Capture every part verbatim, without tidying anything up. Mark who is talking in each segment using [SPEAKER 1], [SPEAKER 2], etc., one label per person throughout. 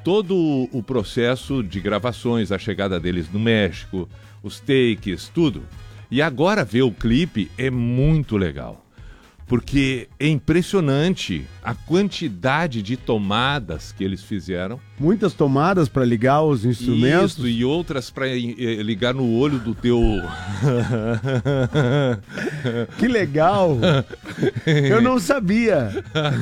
[SPEAKER 1] todo o processo de gravações, a chegada deles no México, os takes, tudo. E agora ver o clipe é muito legal, porque é impressionante a quantidade de tomadas que eles fizeram.
[SPEAKER 2] Muitas tomadas para ligar os instrumentos.
[SPEAKER 1] Isso, e outras para ligar no olho do teu...
[SPEAKER 2] Que legal! Eu não sabia.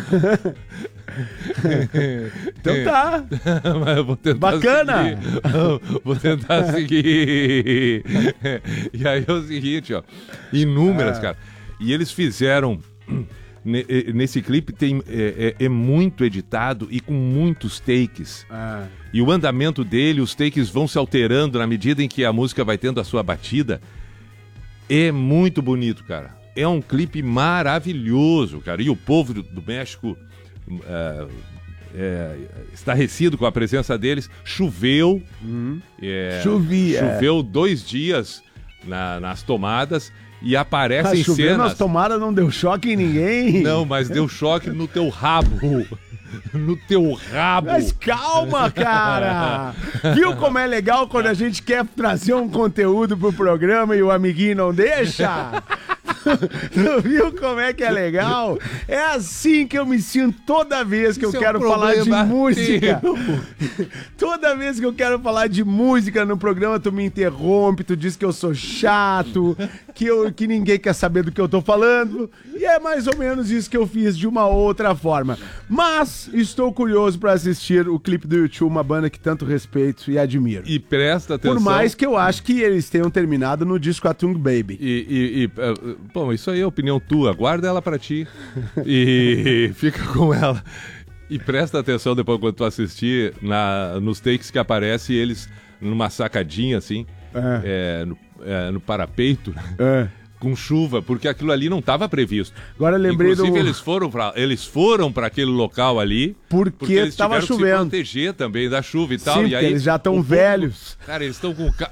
[SPEAKER 2] Então tá.
[SPEAKER 1] Mas eu vou tentar
[SPEAKER 2] Bacana!
[SPEAKER 1] Seguir. Vou tentar seguir. E aí é o seguinte, ó. Inúmeras, ah. cara. E eles fizeram... Nesse clipe tem, é, é, é muito editado e com muitos takes. Ah. E o andamento dele, os takes vão se alterando na medida em que a música vai tendo a sua batida. É muito bonito, cara. É um clipe maravilhoso, cara. E o povo do, do México é, é, estarrecido com a presença deles. Choveu.
[SPEAKER 2] Uhum.
[SPEAKER 1] É,
[SPEAKER 2] Chovia.
[SPEAKER 1] Choveu dois dias na, nas tomadas. E aparecem
[SPEAKER 2] ah, chovendo
[SPEAKER 1] cenas...
[SPEAKER 2] nas tomadas não deu choque em ninguém.
[SPEAKER 1] Não, mas deu choque no teu rabo. No teu rabo.
[SPEAKER 2] Mas calma, cara. Viu como é legal quando a gente quer trazer um conteúdo pro programa e o amiguinho não deixa? Não viu como é que é legal? É assim que eu me sinto toda vez que eu
[SPEAKER 1] Seu
[SPEAKER 2] quero falar de música.
[SPEAKER 1] Teu.
[SPEAKER 2] Toda vez que eu quero falar de música no programa, tu me interrompe, tu diz que eu sou chato, que, eu, que ninguém quer saber do que eu tô falando. E é mais ou menos isso que eu fiz de uma outra forma. Mas estou curioso para assistir o clipe do U dois, uma banda que tanto respeito e admiro.
[SPEAKER 1] E presta atenção.
[SPEAKER 2] Por mais que eu acho que eles tenham terminado no disco Atung Baby.
[SPEAKER 1] E, e, e uh, bom, isso aí é opinião tua. Guarda ela pra ti e fica com ela. E presta atenção depois quando tu assistir na, nos takes que aparece eles numa sacadinha assim, é. É, no, é, no parapeito. É. Com chuva, porque aquilo ali não estava previsto.
[SPEAKER 2] Agora eu lembrei
[SPEAKER 1] Inclusive,
[SPEAKER 2] do...
[SPEAKER 1] eles foram para eles foram para aquele local ali
[SPEAKER 2] porque estava chovendo.
[SPEAKER 1] Que se proteger também da chuva e tal.
[SPEAKER 2] Sim,
[SPEAKER 1] e aí
[SPEAKER 2] eles já estão velhos.
[SPEAKER 1] Povo, cara, eles estão com ca...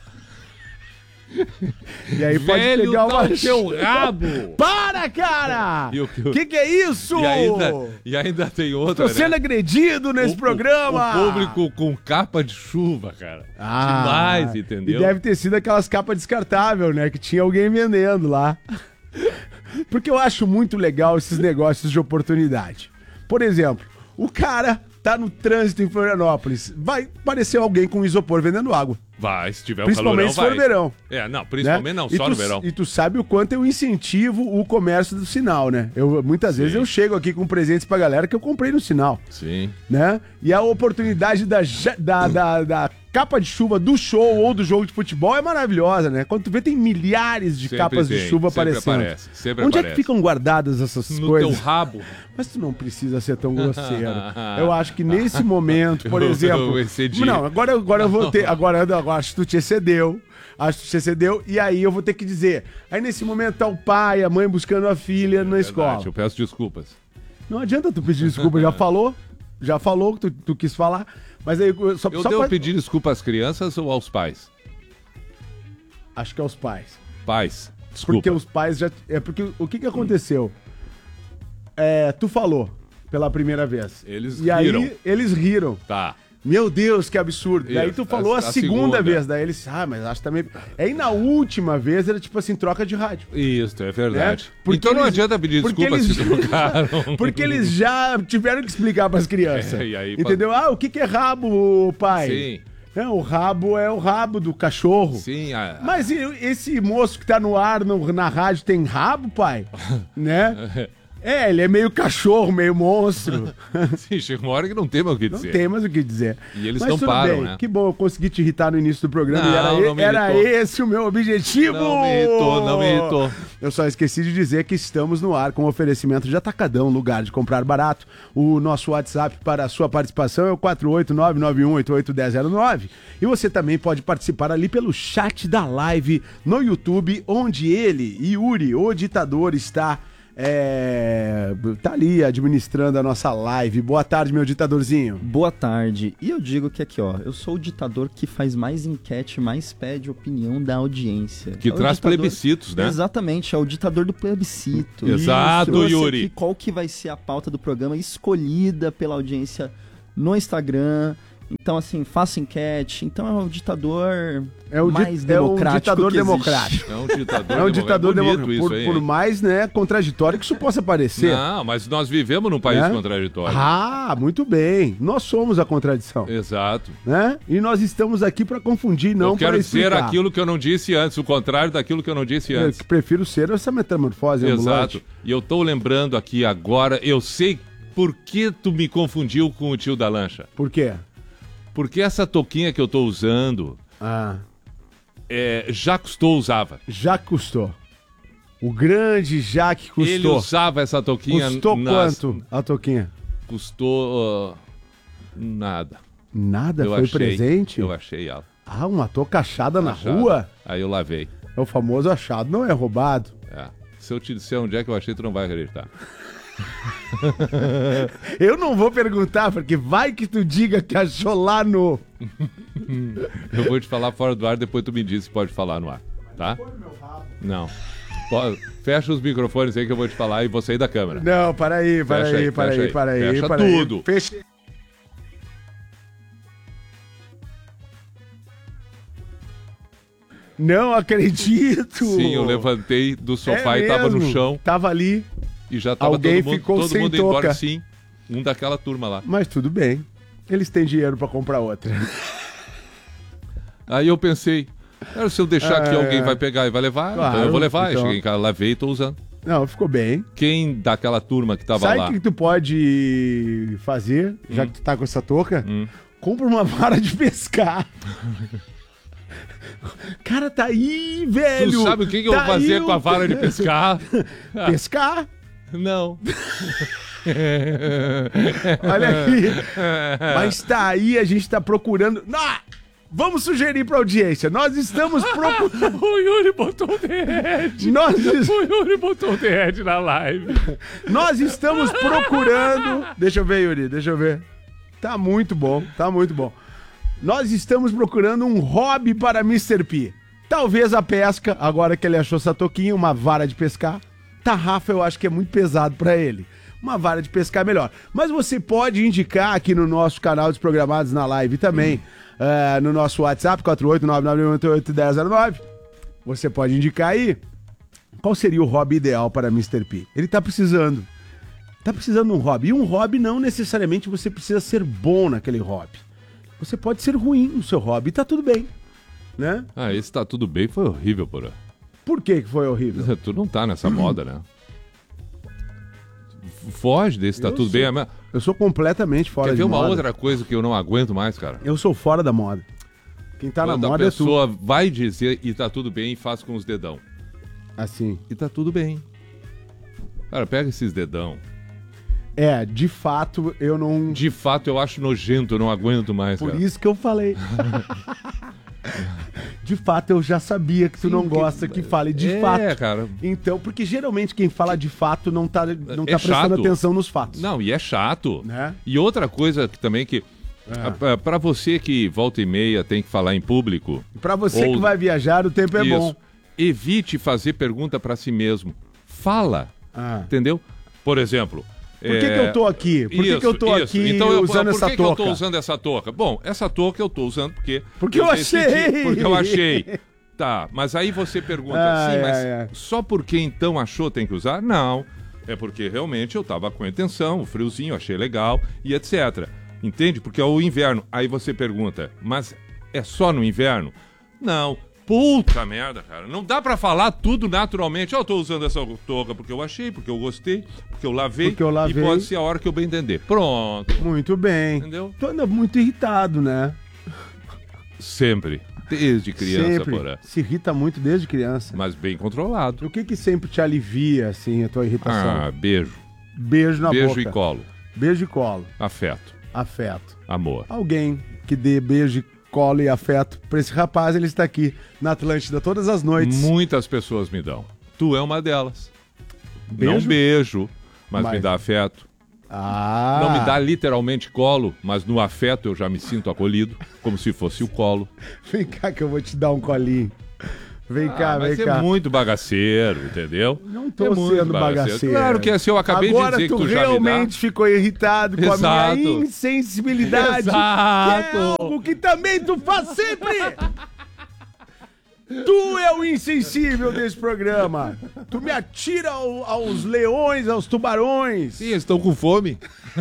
[SPEAKER 2] E aí pode
[SPEAKER 1] Velho
[SPEAKER 2] pegar uma...
[SPEAKER 1] teu rabo!
[SPEAKER 2] Para, cara! O que, que, que é isso?
[SPEAKER 1] E ainda, e ainda tem outra,
[SPEAKER 2] Tô sendo
[SPEAKER 1] né?
[SPEAKER 2] agredido nesse
[SPEAKER 1] o,
[SPEAKER 2] programa!
[SPEAKER 1] O, o público com capa de chuva, cara.
[SPEAKER 2] Ah,
[SPEAKER 1] demais, entendeu?
[SPEAKER 2] E deve ter sido aquelas capas descartáveis, né? Que tinha alguém vendendo lá. Porque eu acho muito legal esses negócios de oportunidade. Por exemplo, o cara tá no trânsito em Florianópolis. Vai aparecer alguém com isopor vendendo água.
[SPEAKER 1] Vai, se tiver o
[SPEAKER 2] principalmente
[SPEAKER 1] calorão,
[SPEAKER 2] se for
[SPEAKER 1] vai.
[SPEAKER 2] verão.
[SPEAKER 1] É, não, principalmente
[SPEAKER 2] né?
[SPEAKER 1] não,
[SPEAKER 2] e
[SPEAKER 1] só
[SPEAKER 2] tu,
[SPEAKER 1] no verão.
[SPEAKER 2] E tu sabe o quanto eu incentivo o comércio do Sinal, né? Eu, muitas Sim. vezes eu chego aqui com presentes pra galera que eu comprei no Sinal.
[SPEAKER 1] Sim.
[SPEAKER 2] Né? E a oportunidade da, da, da, da capa de chuva do show ou do jogo de futebol é maravilhosa, né? Quando tu vê, tem milhares de
[SPEAKER 1] sempre
[SPEAKER 2] capas
[SPEAKER 1] tem,
[SPEAKER 2] de chuva
[SPEAKER 1] sempre
[SPEAKER 2] aparecendo.
[SPEAKER 1] Aparece, sempre
[SPEAKER 2] Onde
[SPEAKER 1] aparece.
[SPEAKER 2] é que ficam guardadas essas
[SPEAKER 1] no
[SPEAKER 2] coisas?
[SPEAKER 1] No teu rabo.
[SPEAKER 2] Mas tu não precisa ser tão grosseiro. Eu acho que nesse momento, por
[SPEAKER 1] eu,
[SPEAKER 2] exemplo...
[SPEAKER 1] Eu excedi.
[SPEAKER 2] Não, agora, agora eu vou ter... Agora, agora acho que tu te excedeu. Acho que te excedeu. E aí eu vou ter que dizer... Aí nesse momento tá o pai, a mãe buscando a filha na é escola.
[SPEAKER 1] Verdade, eu peço desculpas.
[SPEAKER 2] Não adianta tu pedir desculpa. Já falou. Já falou que tu, tu quis falar. Mas aí... Só,
[SPEAKER 1] eu
[SPEAKER 2] só
[SPEAKER 1] devo
[SPEAKER 2] pra...
[SPEAKER 1] pedir desculpa às crianças ou aos pais?
[SPEAKER 2] Acho que é aos pais.
[SPEAKER 1] Pais. Desculpa.
[SPEAKER 2] Porque os pais já... É porque o que que aconteceu? É, tu falou pela primeira vez.
[SPEAKER 1] Eles
[SPEAKER 2] e
[SPEAKER 1] riram.
[SPEAKER 2] E aí eles riram.
[SPEAKER 1] Tá.
[SPEAKER 2] Meu Deus, que absurdo. Isso, daí tu falou a, a, a segunda, segunda vez. Daí eles, ah, mas acho também... Aí na última vez era tipo assim, troca de rádio.
[SPEAKER 1] Isso, é verdade.
[SPEAKER 2] Né? Porque
[SPEAKER 1] então
[SPEAKER 2] eles,
[SPEAKER 1] não adianta pedir desculpa
[SPEAKER 2] eles,
[SPEAKER 1] se trocaram.
[SPEAKER 2] Porque eles já tiveram que explicar pras crianças. É, e aí, entendeu? Ah, o que que é rabo, pai?
[SPEAKER 1] Sim.
[SPEAKER 2] É, o rabo é o rabo do cachorro.
[SPEAKER 1] Sim. A...
[SPEAKER 2] Mas esse moço que tá no ar, no, na rádio, tem rabo, pai? Né? É, ele é meio cachorro, meio monstro.
[SPEAKER 1] Sim, chega uma hora que não tem mais o que dizer.
[SPEAKER 2] Não tem mais o que dizer.
[SPEAKER 1] E eles
[SPEAKER 2] Mas
[SPEAKER 1] não
[SPEAKER 2] tudo
[SPEAKER 1] param,
[SPEAKER 2] bem.
[SPEAKER 1] né?
[SPEAKER 2] Que bom, eu consegui te irritar no início do programa.
[SPEAKER 1] Não,
[SPEAKER 2] e era,
[SPEAKER 1] não me
[SPEAKER 2] era
[SPEAKER 1] irritou.
[SPEAKER 2] esse o meu objetivo.
[SPEAKER 1] Não me irritou, não me irritou.
[SPEAKER 2] Eu só esqueci de dizer que estamos no ar com oferecimento de Atacadão, lugar de comprar barato. O nosso WhatsApp para a sua participação é o quatro oito nove nove um oito oito um zero zero nove. E você também pode participar ali pelo chat da live no YouTube, onde ele, Yuri, o ditador, está... É, tá ali administrando a nossa live. Boa tarde, meu ditadorzinho.
[SPEAKER 3] Boa tarde. E eu digo que aqui, ó, eu sou o ditador que faz mais enquete, mais pede opinião da audiência.
[SPEAKER 1] Que
[SPEAKER 3] é
[SPEAKER 1] traz
[SPEAKER 3] ditador...
[SPEAKER 1] plebiscitos, né?
[SPEAKER 3] Exatamente, é o ditador do plebiscito.
[SPEAKER 1] Exato,
[SPEAKER 3] Isso,
[SPEAKER 1] Yuri.
[SPEAKER 3] Aqui, qual que vai ser a pauta do programa escolhida pela audiência no Instagram. Então, assim, faça enquete. Então é um ditador
[SPEAKER 2] É o,
[SPEAKER 3] mais
[SPEAKER 2] di- é um
[SPEAKER 3] democrático
[SPEAKER 2] ditador
[SPEAKER 3] que existe.
[SPEAKER 2] democrático.
[SPEAKER 1] É um ditador
[SPEAKER 2] É um ditador
[SPEAKER 1] bonito
[SPEAKER 2] democrático.
[SPEAKER 1] isso
[SPEAKER 2] Por,
[SPEAKER 1] aí,
[SPEAKER 2] por
[SPEAKER 1] hein?
[SPEAKER 2] mais, né, contraditório que isso possa parecer.
[SPEAKER 1] Não, mas nós vivemos num país
[SPEAKER 2] Né?
[SPEAKER 1] contraditório.
[SPEAKER 2] Ah, muito bem. Nós somos a contradição.
[SPEAKER 1] Exato.
[SPEAKER 2] Né? E nós estamos aqui para confundir, não
[SPEAKER 1] eu quero
[SPEAKER 2] para
[SPEAKER 1] dizer
[SPEAKER 2] explicar.
[SPEAKER 1] aquilo que eu não disse antes, o contrário daquilo que eu não disse
[SPEAKER 2] Eu
[SPEAKER 1] antes.
[SPEAKER 2] que prefiro ser essa metamorfose ambulante.
[SPEAKER 1] Exato. E eu tô lembrando aqui agora, eu sei por que tu me confundiu com o tio da lancha.
[SPEAKER 2] Por quê?
[SPEAKER 1] Porque essa touquinha que eu tô usando,
[SPEAKER 2] Ah,
[SPEAKER 1] é, já custou usava.
[SPEAKER 2] já custou. O grande Jaque custou.
[SPEAKER 1] Ele usava essa touquinha.
[SPEAKER 2] Custou
[SPEAKER 1] nas-
[SPEAKER 2] quanto a toquinha?
[SPEAKER 1] Custou uh, nada.
[SPEAKER 2] Nada,
[SPEAKER 1] eu
[SPEAKER 2] foi
[SPEAKER 1] achei,
[SPEAKER 2] presente?
[SPEAKER 1] Eu achei ela.
[SPEAKER 2] Ah, uma touca achada na
[SPEAKER 1] Achada.
[SPEAKER 2] rua?
[SPEAKER 1] Aí eu lavei.
[SPEAKER 2] É o famoso achado, não é roubado.
[SPEAKER 1] É. Se eu te disser onde é que eu achei, tu não vai acreditar.
[SPEAKER 2] Eu não vou perguntar, porque vai que tu diga que achou lá no...
[SPEAKER 1] Eu vou te falar fora do ar, depois tu me diz se pode falar no ar, tá? Não. Pode- Fecha os microfones aí que eu vou te falar e vou sair da câmera.
[SPEAKER 2] Não, para aí, para
[SPEAKER 1] Fecha
[SPEAKER 2] aí,
[SPEAKER 1] aí,
[SPEAKER 2] para
[SPEAKER 1] fecha
[SPEAKER 2] aí,
[SPEAKER 1] aí.
[SPEAKER 2] para aí,
[SPEAKER 1] Fecha
[SPEAKER 2] para aí.
[SPEAKER 1] tudo.
[SPEAKER 2] Fecha. Não acredito.
[SPEAKER 1] Sim, eu levantei do sofá
[SPEAKER 2] É
[SPEAKER 1] e tava no
[SPEAKER 2] mesmo?
[SPEAKER 1] chão
[SPEAKER 2] Tava ali,
[SPEAKER 1] e já tava
[SPEAKER 2] Alguém
[SPEAKER 1] todo mundo,
[SPEAKER 2] ficou
[SPEAKER 1] todo
[SPEAKER 2] sem
[SPEAKER 1] mundo embora.
[SPEAKER 2] touca.
[SPEAKER 1] Sim, um daquela turma lá.
[SPEAKER 2] mas tudo bem. Eles têm dinheiro pra comprar outra.
[SPEAKER 1] Aí eu pensei, cara, se eu deixar aqui,
[SPEAKER 2] É.
[SPEAKER 1] alguém vai pegar e vai levar,
[SPEAKER 2] Claro,
[SPEAKER 1] então eu vou levar.
[SPEAKER 2] então.
[SPEAKER 1] Cheguei em casa, lavei e tô usando.
[SPEAKER 2] Não, ficou bem.
[SPEAKER 1] Quem daquela turma que tava
[SPEAKER 2] Sabe
[SPEAKER 1] lá?
[SPEAKER 2] o que tu pode fazer, já que tu tá com essa touca?
[SPEAKER 1] Hum.
[SPEAKER 2] Compra uma vara de pescar. Cara, tá aí, velho.
[SPEAKER 1] Tu sabe o que, que eu
[SPEAKER 2] Tá
[SPEAKER 1] vou fazer
[SPEAKER 2] aí
[SPEAKER 1] com a
[SPEAKER 2] o-
[SPEAKER 1] vara de pescar?
[SPEAKER 2] Pescar?
[SPEAKER 1] Não.
[SPEAKER 2] Olha aqui. Mas tá aí, a gente tá procurando. Ah, vamos sugerir pra audiência. Nós estamos procurando.
[SPEAKER 1] O Yuri botou o derrete.
[SPEAKER 2] Nós,
[SPEAKER 1] O Yuri botou o derrete na live.
[SPEAKER 2] nós estamos procurando. Deixa eu ver, Yuri, deixa eu ver. Tá muito bom, tá muito bom. Nós estamos procurando um hobby para mister P. Talvez a pesca, agora que ele achou essa toquinha, uma vara de pescar. Tarrafa eu acho que é muito pesado para ele. Uma vara de pescar é melhor. Mas você pode indicar aqui no nosso canal dos Programados na Live também, eh, no nosso WhatsApp, quatro oito nove nove oito oito um zero zero nove. Você pode indicar aí qual seria o hobby ideal para mister P. Ele tá precisando. Tá precisando de um hobby. E um hobby não necessariamente você precisa ser bom naquele hobby. Você pode ser ruim no seu hobby e tá tudo bem, né?
[SPEAKER 1] Ah, esse tá tudo bem, foi horrível, porra.
[SPEAKER 2] Por que que foi horrível?
[SPEAKER 1] Tu não tá nessa moda, né? Foge desse, tá
[SPEAKER 2] Eu
[SPEAKER 1] tudo
[SPEAKER 2] sou-
[SPEAKER 1] bem. Mas
[SPEAKER 2] Eu sou completamente fora
[SPEAKER 1] quer
[SPEAKER 2] de
[SPEAKER 1] ver uma
[SPEAKER 2] moda.
[SPEAKER 1] outra coisa que eu não aguento mais, cara?
[SPEAKER 2] Eu sou fora da moda. Quem tá
[SPEAKER 1] Quando
[SPEAKER 2] na
[SPEAKER 1] a
[SPEAKER 2] moda é tu.
[SPEAKER 1] pessoa vai dizer e tá tudo bem e faz com os dedão.
[SPEAKER 2] Assim.
[SPEAKER 1] E tá tudo bem. Cara, pega esses dedão.
[SPEAKER 2] É, de fato, eu não...
[SPEAKER 1] De fato, eu acho nojento, eu não aguento mais,
[SPEAKER 2] Por
[SPEAKER 1] cara.
[SPEAKER 2] isso que eu falei. De fato, eu já sabia que tu
[SPEAKER 1] Sim,
[SPEAKER 2] não
[SPEAKER 1] que-
[SPEAKER 2] gosta que fale de
[SPEAKER 1] é,
[SPEAKER 2] fato.
[SPEAKER 1] cara.
[SPEAKER 2] Então, porque geralmente quem fala de fato não tá, não
[SPEAKER 1] É
[SPEAKER 2] tá prestando
[SPEAKER 1] chato.
[SPEAKER 2] atenção nos fatos.
[SPEAKER 1] Não, e é chato.
[SPEAKER 2] Né?
[SPEAKER 1] E outra coisa que também que...
[SPEAKER 2] É.
[SPEAKER 1] a- Pra você que volta e meia tem que falar em público...
[SPEAKER 2] Pra você
[SPEAKER 1] Ou-
[SPEAKER 2] que vai viajar, o tempo é
[SPEAKER 1] Isso.
[SPEAKER 2] bom.
[SPEAKER 1] Evite fazer pergunta pra si mesmo. Fala,
[SPEAKER 2] Ah.
[SPEAKER 1] entendeu? Por exemplo...
[SPEAKER 2] Por que, que eu tô aqui? Por que, que eu tô aqui
[SPEAKER 1] Então, eu,
[SPEAKER 2] usando
[SPEAKER 1] por
[SPEAKER 2] essa
[SPEAKER 1] que que eu
[SPEAKER 2] touca?
[SPEAKER 1] tô usando essa touca? Bom, essa touca eu tô usando porque...
[SPEAKER 2] Porque eu achei!
[SPEAKER 1] Porque eu achei. Tá, mas aí você pergunta
[SPEAKER 2] Ai,
[SPEAKER 1] assim, mas
[SPEAKER 2] ai, ai.
[SPEAKER 1] só porque então achou tem que usar? Não. É porque realmente eu tava com intenção, o friozinho, achei legal e etcétera. Entende? Porque é o inverno. Aí você pergunta, mas é só no inverno? Não. Puta merda, cara. Não dá pra falar tudo naturalmente. Ó, eu tô usando essa touca porque eu achei, porque eu gostei, porque eu lavei.
[SPEAKER 2] Porque eu lavei.
[SPEAKER 1] E pode ser a hora que eu bem entender. Pronto.
[SPEAKER 2] Muito bem.
[SPEAKER 1] Entendeu?
[SPEAKER 2] Tu anda muito irritado, né?
[SPEAKER 1] Sempre. Desde criança,
[SPEAKER 2] sempre.
[SPEAKER 1] porra.
[SPEAKER 2] Se irrita muito desde criança.
[SPEAKER 1] Mas bem controlado.
[SPEAKER 2] O que que sempre te alivia, assim, a tua irritação?
[SPEAKER 1] Ah, beijo.
[SPEAKER 2] Beijo na
[SPEAKER 1] Beijo
[SPEAKER 2] boca.
[SPEAKER 1] e colo.
[SPEAKER 2] Beijo e colo.
[SPEAKER 1] Afeto.
[SPEAKER 2] Afeto.
[SPEAKER 1] Amor.
[SPEAKER 2] Alguém que dê beijo, colo e afeto pra esse rapaz, ele está aqui na Atlântida todas as noites.
[SPEAKER 1] Muitas pessoas me dão. Tu é uma delas.
[SPEAKER 2] Beijo?
[SPEAKER 1] Não beijo, mas,
[SPEAKER 2] Mas-
[SPEAKER 1] me dá afeto.
[SPEAKER 2] Ah!
[SPEAKER 1] Não me dá literalmente colo, mas no afeto eu já me sinto acolhido, como se fosse o colo.
[SPEAKER 2] Vem cá que eu vou te dar um colinho. Vem cá,
[SPEAKER 1] Ah,
[SPEAKER 2] vem
[SPEAKER 1] mas
[SPEAKER 2] cá.
[SPEAKER 1] é muito bagaceiro, entendeu?
[SPEAKER 2] Não tô
[SPEAKER 1] é muito
[SPEAKER 2] sendo bagaceiro.
[SPEAKER 1] Claro que é assim, eu acabei
[SPEAKER 2] Agora
[SPEAKER 1] de dizer que
[SPEAKER 2] tu
[SPEAKER 1] tu já me dá.
[SPEAKER 2] realmente ficou irritado com a
[SPEAKER 1] Exato.
[SPEAKER 2] minha insensibilidade.
[SPEAKER 1] Exato.
[SPEAKER 2] Que é algo que também tu faz sempre. Tu é o insensível desse programa. Tu me atira ao- aos leões, aos tubarões.
[SPEAKER 1] Sim, eles estão com fome.